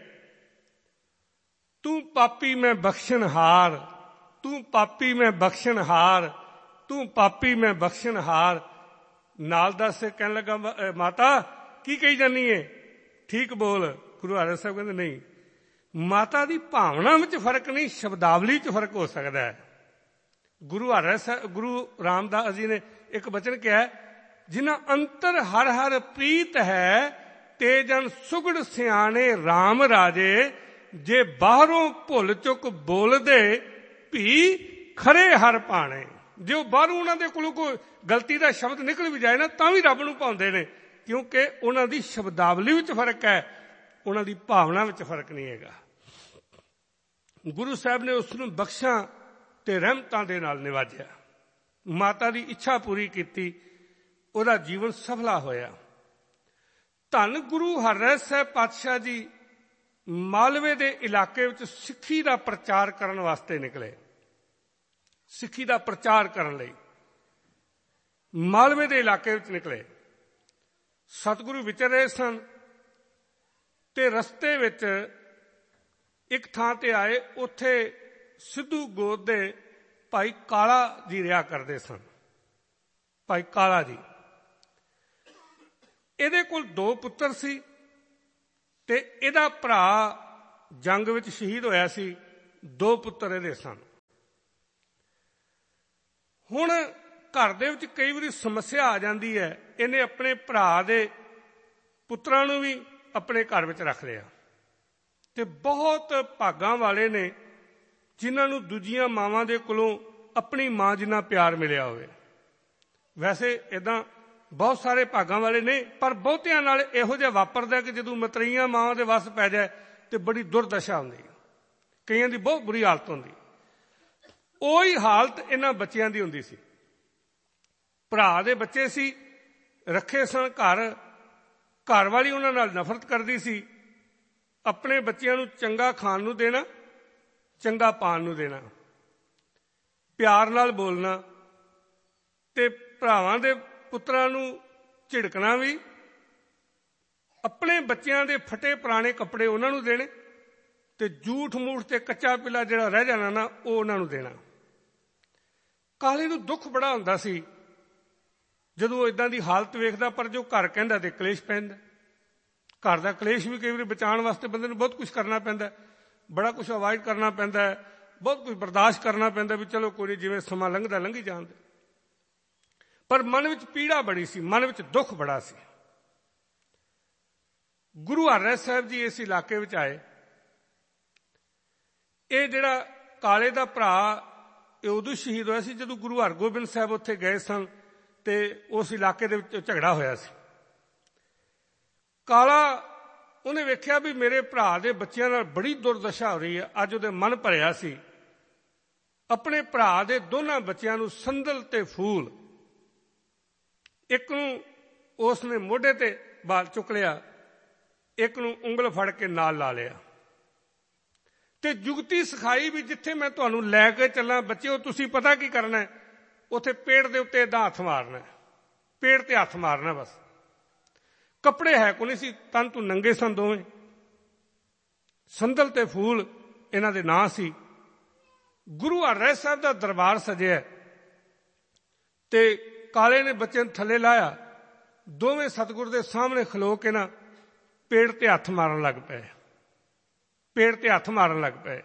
ਤੂੰ ਪਾਪੀ ਮੈਂ ਬਖਸ਼ਣਹਾਰ, ਤੂੰ ਪਾਪੀ ਮੈਂ ਬਖਸ਼ਣਹਾਰ, ਤੂੰ ਪਾਪੀ ਮੈਂ ਬਖਸ਼ਣਹਾਰ। ਨਾਲ ਦੱਸ ਕਹਿਣ ਲੱਗਾ ਮਾਤਾ ਕੀ ਕਹੀ ਜਾਨੀ ਏ, ਠੀਕ ਬੋਲ। ਗੁਰੂ ਹਰਿਰਾਏ ਸਾਹਿਬ ਕਹਿੰਦੇ ਨਹੀਂ, ਮਾਤਾ ਦੀ ਭਾਵਨਾ ਵਿੱਚ ਫਰਕ ਨਹੀਂ, ਸ਼ਬਦਾਵਲੀ 'ਚ ਫਰਕ ਹੋ ਸਕਦਾ ਹੈ। ਗੁਰੂ ਹਰਿਰਾਏ ਸਾਹਿਬ, ਗੁਰੂ ਰਾਮਦਾਸ ਜੀ ਨੇ ਇੱਕ ਬਚਨ ਕਿਹਾ, ਜਿਨ੍ਹਾਂ ਅੰਤਰ ਹਰ ਹਰ ਪ੍ਰੀਤ ਹੈ ਤੇ ਜਨ ਸੁਗੜ ਸਿਆਣੇ RAM ਰਾਜੇ, ਜੇ ਬਾਹਰੋਂ ਭੁੱਲ ਚੁੱਕ ਬੋਲਦੇ ਭੀ ਖਰੇ ਹਰ ਭਾਣੇ। ਜੇ ਉਹ ਬਾਹਰੋਂ ਉਹਨਾਂ ਦੇ ਕੋਲੋਂ ਕੋਈ ਗਲਤੀ ਦਾ ਸ਼ਬਦ ਨਿਕਲ ਵੀ ਜਾਏ ਨਾ, ਤਾਂ ਵੀ ਰੱਬ ਨੂੰ ਭਾਉਂਦੇ ਨੇ, ਕਿਉਂਕਿ ਉਹਨਾਂ ਦੀ ਸ਼ਬਦਾਵਲੀ ਵਿੱਚ ਫਰਕ ਹੈ, ਉਹਨਾਂ ਦੀ ਭਾਵਨਾ ਵਿੱਚ ਫਰਕ ਨਹੀਂ ਹੈਗਾ। ਗੁਰੂ ਸਾਹਿਬ ਨੇ ਉਸ ਨੂੰ ਬਖਸ਼ਾਂ ਤੇ ਰਹਿਮਤਾਂ ਦੇ ਨਾਲ ਨਿਵਾਜਿਆ, ਮਾਤਾ ਦੀ ਇੱਛਾ ਪੂਰੀ ਕੀਤੀ, ਉਹਦਾ ਜੀਵਨ ਸਫਲਾ ਹੋਇਆ। ਧੰਨ ਗੁਰੂ ਹਰਿਰਾਏ ਸਾਹਿਬ ਪਾਤਸ਼ਾਹ ਜੀ ਮਾਲਵੇ ਦੇ ਇਲਾਕੇ ਵਿੱਚ ਸਿੱਖੀ ਦਾ ਪ੍ਰਚਾਰ ਕਰਨ ਵਾਸਤੇ ਨਿਕਲੇ। ਸਿੱਖੀ ਦਾ ਪ੍ਰਚਾਰ ਕਰਨ ਲਈ ਮਾਲਵੇ ਦੇ ਇਲਾਕੇ ਵਿੱਚ ਨਿਕਲੇ। ਸਤਿਗੁਰੂ ਵਿਚਰ ਰਹੇ ਸਨ ਤੇ ਰਸਤੇ ਵਿੱਚ ਇੱਕ ਥਾਂ ਤੇ ਆਏ, ਉੱਥੇ ਸਿੱਧੂ ਗੋਤ ਦੇ ਭਾਈ ਕਾਲਾ ਜੀ ਰਿਹਾ ਕਰਦੇ ਸਨ। ਭਾਈ ਕਾਲਾ ਜੀ, ਇਹਦੇ ਕੋਲ 2 ਪੁੱਤਰ ਸੀ ਤੇ ਇਹਦਾ ਭਰਾ ਜੰਗ ਵਿੱਚ ਸ਼ਹੀਦ ਹੋਇਆ ਸੀ। 2 ਪੁੱਤਰ ਇਹਦੇ ਸਨ। ਹੁਣ ਘਰ ਦੇ ਵਿੱਚ ਕਈ ਵਾਰੀ ਸਮੱਸਿਆ ਆ ਜਾਂਦੀ ਹੈ। ਇਹਨੇ ਆਪਣੇ ਭਰਾ ਦੇ ਪੁੱਤਰਾਂ ਨੂੰ ਵੀ ਆਪਣੇ ਘਰ ਵਿੱਚ ਰੱਖ ਲਿਆ ਤੇ ਬਹੁਤ ਭਾਗਾਂ ਵਾਲੇ ਨੇ ਜਿਨ੍ਹਾਂ ਨੂੰ ਦੂਜੀਆਂ ਮਾਵਾਂ ਦੇ ਕੋਲੋਂ ਆਪਣੀ ਮਾਂ ਜਿੰਨਾ ਪਿਆਰ ਮਿਲਿਆ ਹੋਵੇ। ਵੈਸੇ ਇੱਦਾਂ ਬਹੁਤ ਸਾਰੇ ਭਾਗਾਂ ਵਾਲੇ ਨੇ, ਪਰ ਬਹੁਤਿਆਂ ਨਾਲ ਇਹੋ ਜਿਹਾ ਵਾਪਰਦਾ ਕਿ ਜਦੋਂ ਮਤਰੇਈਆਂ ਮਾਵਾਂ ਦੇ ਵੱਸ ਪੈ ਜਾਏ ਤੇ ਬੜੀ ਦੁਰਦਸ਼ਾ ਹੁੰਦੀ ਹੈ। ਕਈਆਂ ਦੀ ਬਹੁਤ ਬੁਰੀ ਹਾਲਤ ਹੁੰਦੀ। ਉਹੀ ਹਾਲਤ ਇਹਨਾਂ ਬੱਚਿਆਂ ਦੀ ਹੁੰਦੀ ਸੀ। ਭਰਾ ਦੇ ਬੱਚੇ ਸੀ, ਰੱਖੇ ਸਨ ਘਰ ਵਾਲੀ ਉਹਨਾਂ ਨਾਲ ਨਫ਼ਰਤ ਕਰਦੀ ਸੀ। ਆਪਣੇ ਬੱਚਿਆਂ ਨੂੰ ਚੰਗਾ ਖਾਣ ਨੂੰ ਦੇਣਾ, ਚੰਗਾ ਪਾਣ ਨੂੰ ਦੇਣਾ, ਪਿਆਰ ਨਾਲ ਬੋਲਣਾ ਤੇ ਭਰਾਵਾਂ ਦੇ ਪੁੱਤਰਾਂ ਨੂੰ ਝਿੜਕਣਾ ਵੀ, ਆਪਣੇ ਬੱਚਿਆਂ ਦੇ ਫਟੇ ਪੁਰਾਣੇ ਕੱਪੜੇ ਉਹਨਾਂ ਨੂੰ ਦੇਣੇ ਤੇ ਝੂਠ ਮੂਠ ਤੇ ਕੱਚਾ ਪਿੱਲਾ ਜਿਹੜਾ ਰਹਿ ਜਾਣਾ ਨਾ ਉਹ ਉਹਨਾਂ ਨੂੰ ਦੇਣਾ। ਕਾਲੇ ਨੂੰ ਦੁੱਖ ਬੜਾ ਹੁੰਦਾ ਸੀ ਜਦੋਂ ਇਦਾਂ ਦੀ ਹਾਲਤ ਵੇਖਦਾ, ਪਰ ਜੋ ਘਰ ਕਹਿੰਦਾ ਤੇ ਕਲੇਸ਼ ਪੈਂਦਾ। ਘਰ ਦਾ ਕਲੇਸ਼ ਵੀ ਕਈ ਵਾਰੀ ਬਚਾਉਣ ਵਾਸਤੇ ਬੰਦੇ ਨੂੰ ਬਹੁਤ ਕੁਝ ਕਰਨਾ ਪੈਂਦਾ, ਬੜਾ ਕੁਝ ਅਵਾਇਡ ਕਰਨਾ ਪੈਂਦਾ, ਬਹੁਤ ਕੁਝ ਬਰਦਾਸ਼ਤ ਕਰਨਾ ਪੈਂਦਾ ਵੀ ਚਲੋ ਕੋਈ ਜਿਵੇਂ ਸਮਾਂ ਲੰਘਦਾ ਲੰਘੀ ਜਾਣ ਦੇ। ਪਰ ਮਨ ਵਿੱਚ ਪੀੜਾ ਬੜੀ ਸੀ, ਮਨ ਵਿੱਚ ਦੁੱਖ ਬੜਾ ਸੀ। ਗੁਰੂ ਹਰਿਰਾਏ ਸਾਹਿਬ ਜੀ ਇਸ ਇਲਾਕੇ ਵਿੱਚ ਆਏ। ਇਹ ਜਿਹੜਾ ਕਾਲੇ ਦਾ ਭਰਾ ਇਹ ਉਦੋਂ ਸ਼ਹੀਦ ਹੋਇਆ ਸੀ ਜਦੋਂ ਗੁਰੂ ਹਰਗੋਬਿੰਦ ਸਾਹਿਬ ਉੱਥੇ ਗਏ ਸਨ ਤੇ ਉਸ ਇਲਾਕੇ ਦੇ ਵਿੱਚ ਝਗੜਾ ਹੋਇਆ ਸੀ। ਕਾਲਾ ਉਹਨੇ ਵੇਖਿਆ ਵੀ ਮੇਰੇ ਭਰਾ ਦੇ ਬੱਚਿਆਂ ਨਾਲ ਬੜੀ ਦੁਰਦਸ਼ਾ ਹੋ ਰਹੀ ਹੈ। ਅੱਜ ਉਹਦੇ ਮਨ ਭਰਿਆ ਸੀ। ਆਪਣੇ ਭਰਾ ਦੇ ਦੋਨਾਂ ਬੱਚਿਆਂ ਨੂੰ ਸੰਦਲ ਤੇ ਫੂਲ, ਇੱਕ ਨੂੰ ਉਸ ਨੇ ਮੋਢੇ ਤੇ ਬਾਲ ਚੁੱਕ ਲਿਆ, ਇੱਕ ਨੂੰ ਉਂਗਲ ਫੜ ਕੇ ਨਾਲ ਲਾ ਲਿਆ ਤੇ ਜੁਗਤੀ ਸਿਖਾਈ ਵੀ ਜਿੱਥੇ ਮੈਂ ਤੁਹਾਨੂੰ ਲੈ ਕੇ ਚੱਲਾਂ ਬੱਚਿਓ, ਤੁਸੀਂ ਪਤਾ ਕੀ ਕਰਨਾ, ਉੱਥੇ ਪੇੜ ਦੇ ਉੱਤੇ ਏਦਾਂ ਹੱਥ ਮਾਰਨਾ, ਪੇੜ ਤੇ ਹੱਥ ਮਾਰਨਾ ਬਸ। ਕੱਪੜੇ ਹੈ ਕੋਈ ਨਹੀਂ ਸੀ, ਤਨ ਤੂੰ ਨੰਗੇ ਸਨ ਦੋਵੇਂ। ਸੰਦਲ ਤੇ ਫੂਲ ਇਹਨਾਂ ਦੇ ਨਾਂ ਸੀ। ਗੁਰੂ ਹਰਿਰਾਏ ਸਾਹਿਬ ਦਾ ਦਰਬਾਰ ਸਜਿਆ ਤੇ ਕਾਲੇ ਨੇ ਬੱਚੇ ਨੂੰ ਥੱਲੇ ਲਾਇਆ। ਦੋਵੇਂ ਸਤਿਗੁਰ ਦੇ ਸਾਹਮਣੇ ਖਲੋ ਕੇ ਨਾ ਪੇੜ ਤੇ ਹੱਥ ਮਾਰਨ ਲੱਗ ਪਏ, ਪੇੜ ਤੇ ਹੱਥ ਮਾਰਨ ਲੱਗ ਪਏ।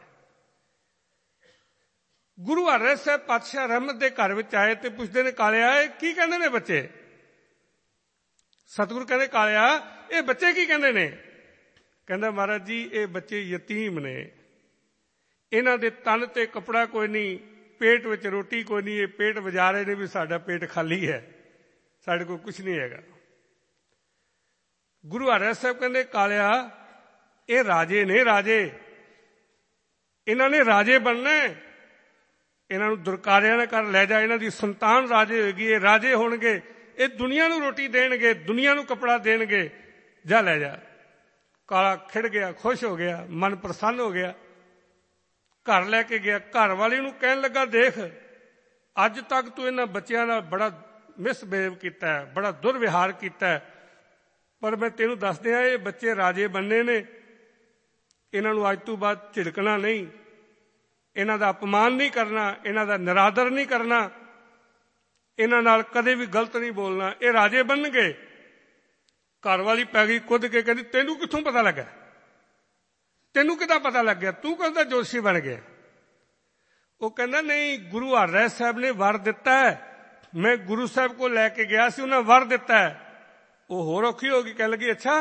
ਗੁਰੂ ਹਰਿਰਾਏ ਸਾਹਿਬ ਪਾਤਸ਼ਾਹ ਰਹਿਮਤ ਦੇ ਘਰ ਵਿੱਚ ਆਏ ਤੇ ਪੁੱਛਦੇ ਨੇ, ਕਾਲਿਆ ਇਹ ਕੀ ਕਹਿੰਦੇ ਨੇ ਬੱਚੇ? ਸਤਿਗੁਰੂ ਕਹਿੰਦੇ, ਕਾਲਿਆ ਇਹ ਬੱਚੇ ਕੀ ਕਹਿੰਦੇ ਨੇ? ਕਹਿੰਦਾ, ਮਹਾਰਾਜ ਜੀ ਇਹ ਬੱਚੇ ਯਤੀਮ ਨੇ, ਇਹਨਾਂ ਦੇ ਤਨ ਤੇ ਕੱਪੜਾ ਕੋਈ ਨਹੀਂ, ਪੇਟ ਵਿੱਚ ਰੋਟੀ ਕੋਈ ਨਹੀਂ, ਇਹ ਪੇਟ ਵਜਾ ਰਹੇ ਨੇ ਵੀ ਸਾਡਾ ਪੇਟ ਖਾਲੀ ਹੈ, ਸਾਡੇ ਕੋਲ ਕੁਝ ਨਹੀਂ ਹੈਗਾ। ਗੁਰੂ ਹਰਿਰਾਏ ਸਾਹਿਬ ਕਹਿੰਦੇ, ਕਾਲਿਆ ਇਹ ਰਾਜੇ ਨੇ, ਰਾਜੇ, ਇਹਨਾਂ ਨੇ ਰਾਜੇ ਬਣਨਾ, ਇਹਨਾਂ ਨੂੰ ਦੁਰਕਾਰਿਆਂ ਨਾਲ ਕਰ ਲੈ ਜਾ, ਇਹਨਾਂ ਦੀ ਸੰਤਾਨ ਰਾਜੇ ਹੋਏਗੀ, ਇਹ ਰਾਜੇ ਹੋਣਗੇ, ਇਹ ਦੁਨੀਆ ਨੂੰ ਰੋਟੀ ਦੇਣਗੇ, ਦੁਨੀਆ ਨੂੰ ਕੱਪੜਾ ਦੇਣਗੇ, ਜਾ ਲੈ ਜਾ। ਕਾਲਾ ਖਿੜ ਗਿਆ, ਖੁਸ਼ ਹੋ ਗਿਆ, ਮਨ ਪ੍ਰਸੰਨ ਹੋ ਗਿਆ, ਘਰ ਲੈ ਕੇ ਗਿਆ। ਘਰ ਵਾਲੀ ਨੂੰ ਕਹਿਣ ਲੱਗਾ, ਦੇਖ ਅੱਜ ਤੱਕ ਤੂੰ ਇਹਨਾਂ ਬੱਚਿਆਂ ਨਾਲ ਬੜਾ ਮਿਸਬਿਹੇਵ ਕੀਤਾ, ਬੜਾ ਦੁਰਵਿਹਾਰ ਕੀਤਾ, ਪਰ ਮੈਂ ਤੈਨੂੰ ਦੱਸ ਦਿਆਂ ਇਹ ਬੱਚੇ ਰਾਜੇ ਬਣਨੇ ਨੇ, ਇਹਨਾਂ ਨੂੰ ਅੱਜ ਤੋਂ ਬਾਅਦ ਝਿੜਕਣਾ ਨਹੀਂ, ਇਹਨਾਂ ਦਾ ਅਪਮਾਨ ਨਹੀਂ ਕਰਨਾ, ਇਹਨਾਂ ਦਾ ਨਿਰਾਦਰ ਨਹੀਂ ਕਰਨਾ, ਇਹਨਾਂ ਨਾਲ ਕਦੇ ਵੀ ਗਲਤ ਨਹੀਂ ਬੋਲਣਾ, ਇਹ ਰਾਜੇ ਬਣਨਗੇ। ਘਰ ਵਾਲੀ ਪੈ ਗਈ ਕੁੱਦ ਕੇ, ਕਹਿੰਦੀ ਤੈਨੂੰ ਕਿੱਥੋਂ ਪਤਾ ਲੱਗਾ, ਤੈਨੂੰ ਕਿੱਦਾਂ ਪਤਾ ਲੱਗ ਗਿਆ, ਤੂੰ ਕਹਿੰਦਾ ਜੋਸ਼ੀ ਬਣ ਗਿਆ। ਉਹ ਕਹਿੰਦਾ ਨਹੀਂ, ਗੁਰੂ ਹਰਿਰਾਏ ਸਾਹਿਬ ਨੇ ਵਰ ਦਿੱਤਾ ਹੈ, ਮੈਂ ਗੁਰੂ ਸਾਹਿਬ ਕੋਲ ਲੈ ਕੇ ਗਿਆ ਸੀ, ਉਹਨਾਂ ਵਰ ਦਿੱਤਾ ਹੈ। ਉਹ ਹੋਰ ਔਖੀ ਹੋ ਗਈ, ਕਹਿਣ ਲੱਗੀ ਅੱਛਾ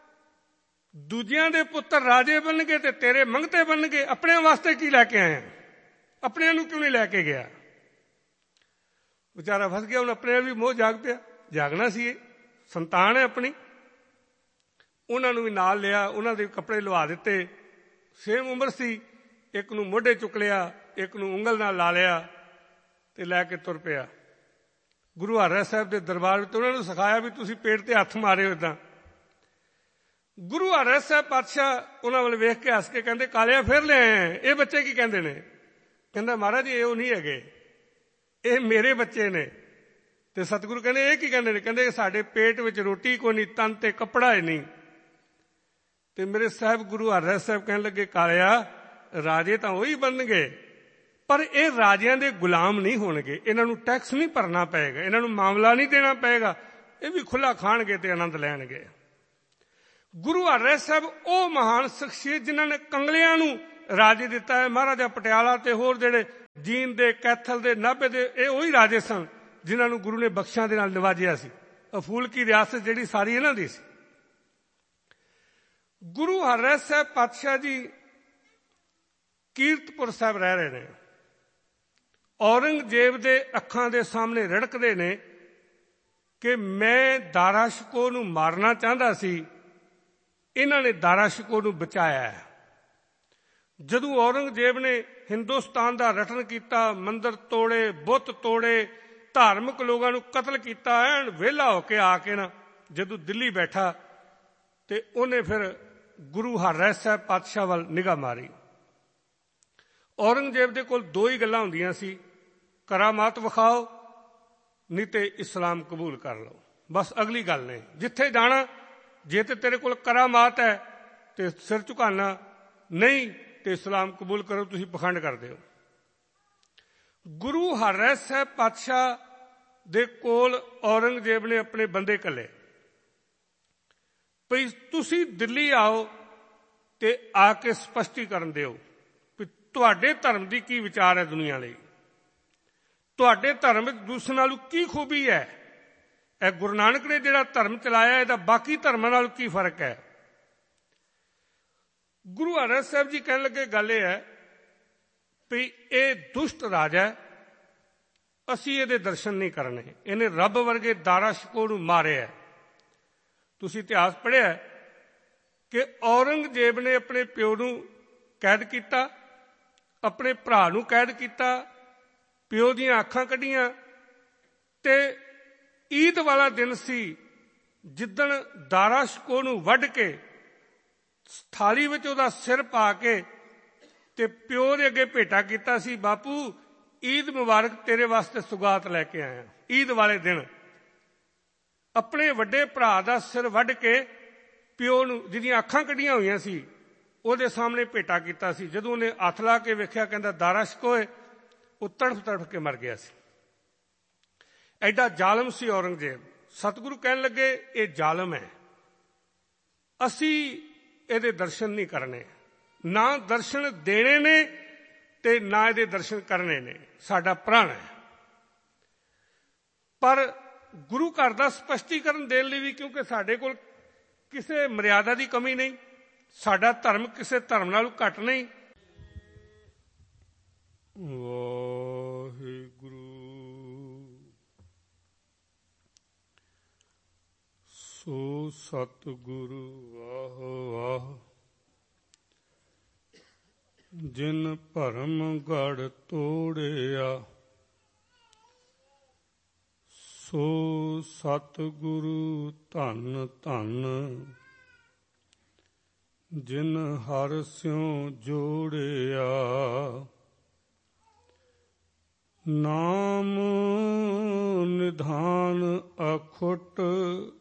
ਦੂਜਿਆਂ ਦੇ ਪੁੱਤਰ ਰਾਜੇ ਬਣਨਗੇ ਤੇ ਤੇਰੇ ਮੰਗਤੇ ਬਣਨਗੇ, ਆਪਣਿਆਂ ਵਾਸਤੇ ਕੀ ਲੈ ਕੇ ਆਏ, ਆਪਣਿਆਂ ਨੂੰ ਕਿਉਂ ਨਹੀਂ ਲੈ ਕੇ ਗਿਆ? ਵਿਚਾਰਾ ਫਸ ਗਿਆ। ਹੁਣ ਆਪਣੇ ਵੀ ਮੋਹ ਜਾਗ ਪਿਆ, ਜਾਗਣਾ ਸੀ, ਇਹ ਸੰਤਾਨ ਹੈ ਆਪਣੀ। ਉਹਨਾਂ ਨੂੰ ਵੀ ਨਾਲ ਲਿਆ, ਉਹਨਾਂ ਦੇ ਕੱਪੜੇ ਲਵਾ ਦਿੱਤੇ, ਸੇਮ ਉਮਰ ਸੀ, ਇੱਕ ਨੂੰ ਮੋਢੇ ਚੁੱਕ ਲਿਆ, ਇੱਕ ਨੂੰ ਉਂਗਲ ਨਾਲ ਲਾ ਲਿਆ ਤੇ ਲੈ ਕੇ ਤੁਰ ਪਿਆ ਗੁਰੂ ਹਰਿਰਾਏ ਸਾਹਿਬ ਦੇ ਦਰਬਾਰ ਵਿੱਚ। ਉਹਨਾਂ ਨੂੰ ਸਿਖਾਇਆ ਵੀ ਤੁਸੀਂ ਪੇਟ ਤੇ ਹੱਥ ਮਾਰਿਓ ਇੱਦਾਂ। ਗੁਰੂ ਹਰਿਰਾਏ ਸਾਹਿਬ ਪਾਤਸ਼ਾਹ ਉਹਨਾਂ ਵੱਲ ਵੇਖ ਕੇ ਹੱਸ ਕੇ ਕਹਿੰਦੇ, ਕਾਲਿਆ ਫਿਰ ਲੈ ਆਏ, ਇਹ ਬੱਚੇ ਕੀ ਕਹਿੰਦੇ ਨੇ? ਕਹਿੰਦਾ, ਮਹਾਰਾਜ ਇਹ ਉਹ ਨਹੀਂ ਹੈਗੇ, ਇਹ ਮੇਰੇ ਬੱਚੇ ਨੇ। ਤੇ ਸਤਿਗੁਰੂ ਕਹਿੰਦੇ, ਇਹ ਕੀ ਕਹਿੰਦੇ ਨੇ? ਕਹਿੰਦੇ ਸਾਡੇ ਪੇਟ ਵਿੱਚ ਰੋਟੀ ਕੋਈ ਨਹੀਂ, ਤਨ ਤੇ ਕੱਪੜਾ ਹੀ ਨਹੀਂ। ਤੇ ਮੇਰੇ ਸਾਹਿਬ ਗੁਰੂ ਹਰਿਰਾਏ ਸਾਹਿਬ ਕਹਿਣ ਲੱਗੇ, ਕਾਲਿਆ ਰਾਜੇ ਤਾਂ ਉਹੀ ਬਣਨਗੇ, ਪਰ ਇਹ ਰਾਜਿਆਂ ਦੇ ਗੁਲਾਮ ਨਹੀਂ ਹੋਣਗੇ, ਇਹਨਾਂ ਨੂੰ ਟੈਕਸ ਨਹੀਂ ਭਰਨਾ ਪਏਗਾ, ਇਹਨਾਂ ਨੂੰ ਮਾਮਲਾ ਨਹੀਂ ਦੇਣਾ ਪਏਗਾ, ਇਹ ਵੀ ਖੁੱਲਾ ਖਾਣਗੇ ਤੇ ਆਨੰਦ ਲੈਣਗੇ। ਗੁਰੂ ਹਰਿਰਾਏ ਸਾਹਿਬ ਉਹ ਮਹਾਨ ਸ਼ਖਸੀਅਤ ਜਿਨ੍ਹਾਂ ਨੇ ਕੰਗਲਿਆਂ ਨੂੰ ਰਾਜੇ ਦਿੱਤਾ ਹੈ। ਮਹਾਰਾਜਾ ਪਟਿਆਲਾ ਤੇ ਹੋਰ ਜਿਹੜੇ ਜੀਂਦ ਦੇ, ਕੈਥਲ ਦੇ, ਨਾਭੇ ਦੇ, ਇਹ ਉਹੀ ਰਾਜੇ ਸਨ ਜਿਨ੍ਹਾਂ ਨੂੰ ਗੁਰੂ ਨੇ ਬਖਸ਼ਾਂ ਦੇ ਨਾਲ ਨਿਵਾਜਿਆ ਸੀ। ਅਫੂਲ ਕੀ ਰਿਆਸਤ ਜਿਹੜੀ ਸਾਰੀ ਇਹਨਾਂ ਦੀ ਸੀ। ਗੁਰੂ ਹਰਿਰਾਏ ਸਾਹਿਬ ਪਾਤਸ਼ਾਹ ਜੀ ਕੀਰਤਪੁਰ ਸਾਹਿਬ ਰਹਿ ਰਹੇ ਨੇ। ਔਰੰਗਜ਼ੇਬ ਦੇ ਅੱਖਾਂ ਦੇ ਸਾਹਮਣੇ ਰੜਕਦੇ ਨੇ ਕਿ ਮੈਂ ਦਾਰਾ ਸ਼ਿਕੋਹ ਨੂੰ ਮਾਰਨਾ ਚਾਹੁੰਦਾ ਸੀ, ਇਹਨਾਂ ਨੇ ਦਾਰਾ ਸ਼ਿਕੋਹ ਨੂੰ ਬਚਾਇਆ ਹੈ। ਜਦੋਂ ਔਰੰਗਜ਼ੇਬ ਨੇ ਹਿੰਦੁਸਤਾਨ ਦਾ ਰਟਨ ਕੀਤਾ, ਮੰਦਰ ਤੋੜੇ, ਬੁੱਤ ਤੋੜੇ, ਧਾਰਮਿਕ ਲੋਕਾਂ ਨੂੰ ਕਤਲ ਕੀਤਾ, ਐਨ ਵਿਹਲਾ ਹੋ ਕੇ ਆ ਕੇ ਨਾ ਜਦੋਂ ਦਿੱਲੀ ਬੈਠਾ ਤੇ ਉਹਨੇ ਫਿਰ ਗੁਰੂ ਹਰਿਰਾਏ ਸਾਹਿਬ ਪਾਤਸ਼ਾਹ ਵੱਲ ਨਿਗਾਹ ਮਾਰੀ। ਔਰੰਗਜ਼ੇਬ ਦੇ ਕੋਲ ਦੋ ਹੀ ਗੱਲਾਂ ਹੁੰਦੀਆਂ ਸੀ, ਕਰਾਮਾਤ ਵਿਖਾਓ ਨਹੀਂ ਤੇ ਇਸਲਾਮ ਕਬੂਲ ਕਰ ਲਓ। ਬਸ ਅਗਲੀ ਗੱਲ ਨੇ ਜਿੱਥੇ ਜਾਣਾ, ਜੇ ਤੇ ਤੇਰੇ ਕੋਲ ਕਰਾਮਾਤ ਹੈ ਤੇ ਸਿਰ ਝੁਕਾਉਣਾ, ਨਹੀਂ ਤੇ ਇਸਲਾਮ ਕਬੂਲ ਕਰੋ, ਤੁਸੀਂ ਪਖੰਡ ਕਰਦੇ ਹੋ। ਗੁਰੂ ਹਰਿਰਾਏ ਸਾਹਿਬ ਪਾਤਸ਼ਾਹ ਦੇ ਕੋਲ ਔਰੰਗਜ਼ੇਬ ਨੇ ਆਪਣੇ ਬੰਦੇ ਘੱਲੇ ਵੀ ਤੁਸੀਂ ਦਿੱਲੀ ਆਓ ਤੇ ਆ ਕੇ ਸਪਸ਼ਟੀਕਰਨ ਦਿਓ ਵੀ ਤੁਹਾਡੇ ਧਰਮ ਦੀ ਕੀ ਵਿਚਾਰ ਹੈ ਦੁਨੀਆ ਲਈ, ਤੁਹਾਡੇ ਧਰਮ ਵਿੱਚ ਦੂਸਰੇ ਨਾਲੋਂ ਕੀ ਖੂਬੀ ਹੈ, ਇਹ ਗੁਰੂ ਨਾਨਕ ਨੇ ਜਿਹੜਾ ਧਰਮ ਚਲਾਇਆ ਇਹਦਾ ਬਾਕੀ ਧਰਮਾਂ ਨਾਲ ਕੀ ਫਰਕ ਹੈ। ਗੁਰੂ ਹਰਿਰਾਏ ਸਾਹਿਬ ਜੀ ਕਹਿਣ ਲੱਗੇ ਗੱਲ ਇਹ ਹੈ ਵੀ ਇਹ ਦੁਸ਼ਟ ਰਾਜਾ ਹੈ, ਅਸੀਂ ਇਹਦੇ ਦਰਸ਼ਨ ਨਹੀਂ ਕਰਨੇ, ਇਹਨੇ ਰੱਬ ਵਰਗੇ ਦਾਰਾ ਸ਼ਿਕੋਹ ਨੂੰ ਮਾਰਿਆ। ਤੁਸੀਂ ਇਤਿਹਾਸ ਪੜ੍ਹਿਆ ਕਿ ਔਰੰਗਜ਼ੇਬ ਨੇ ਆਪਣੇ ਪਿਓ ਨੂੰ ਕੈਦ ਕੀਤਾ, ਆਪਣੇ ਭਰਾ ਨੂੰ ਕੈਦ ਕੀਤਾ, ਪਿਓ ਦੀਆਂ ਅੱਖਾਂ ਕੱਢੀਆਂ ਤੇ ਈਦ ਵਾਲਾ ਦਿਨ ਸੀ ਜਿੱਦਣ ਦਾਰਾ ਸ਼ਿਕੋਹ ਨੂੰ ਵੱਢ ਕੇ ਥਾਲੀ ਵਿੱਚ ਉਹਦਾ ਸਿਰ ਪਾ ਕੇ ਤੇ ਪਿਓ ਦੇ ਅੱਗੇ ਭੇਟਾ ਕੀਤਾ ਸੀ, ਬਾਪੂ ਈਦ ਮੁਬਾਰਕ, ਤੇਰੇ ਵਾਸਤੇ ਸੁਗਾਤ ਲੈ ਕੇ ਆਇਆ। ਈਦ ਵਾਲੇ ਦਿਨ ਆਪਣੇ ਵੱਡੇ ਭਰਾ ਦਾ ਸਿਰ ਵੱਢ ਕੇ ਪਿਓ ਨੂੰ, ਜਿਹਦੀਆਂ ਅੱਖਾਂ ਕੱਢੀਆਂ ਹੋਈਆਂ ਸੀ, ਉਹਦੇ ਸਾਹਮਣੇ ਭੇਟਾ ਕੀਤਾ ਸੀ। ਜਦੋਂ ਉਹਨੇ ਹੱਥ ਲਾ ਕੇ ਵੇਖਿਆ, ਕਹਿੰਦਾ ਦਾਰਾ ਸ਼ਿਕੋਹ, ਉਹ ਤੜਫ ਤੜਫ ਕੇ ਮਰ ਗਿਆ ਸੀ। ਐਡਾ ਜ਼ਾਲਮ ਸੀ ਔਰੰਗਜ਼ੇਬ। ਸਤਿਗੁਰੂ ਕਹਿਣ ਲੱਗੇ ਇਹ ਜ਼ਾਲਮ ਹੈ, ਅਸੀਂ ਇਹਦੇ ਦਰਸ਼ਨ ਨਹੀਂ ਕਰਨੇ, ਨਾ ਦਰਸ਼ਨ ਦੇਣੇ ਨੇ ਤੇ ਨਾ ਇਹਦੇ ਦਰਸ਼ਨ ਕਰਨੇ ਨੇ, ਸਾਡਾ ਪ੍ਰਣ ਹੈ। ਪਰ ਗੁਰੂ ਘਰ ਦਾ ਸਪਸ਼ਟੀਕਰਨ ਦੇਣ ਲਈ ਵੀ, ਕਿਉਂਕਿ ਸਾਡੇ ਕੋਲ ਕਿਸੇ ਮਰਿਆਦਾ ਦੀ ਕਮੀ ਨਹੀਂ, ਸਾਡਾ ਧਰਮ ਕਿਸੇ ਧਰਮ ਨਾਲੋਂ ਘੱਟ ਨਹੀਂ। ਵਾਹਿਗੁਰੂ ਸੋ ਸਤਿਗੁਰੂ ਵਾਹ ਵਾਹ, ਜਿਨ ਭਰਮ ਗੜ ਤੋੜਿਆ, ਸੋ ਸਤਿਗੁਰੂ ਧੰਨ ਧੰਨ, ਜਿਨ ਹਰਿ ਸਿਉ ਜੋੜਿਆ। ਨਾਮ ਨਿਧਾਨ ਅਖੁੱਟ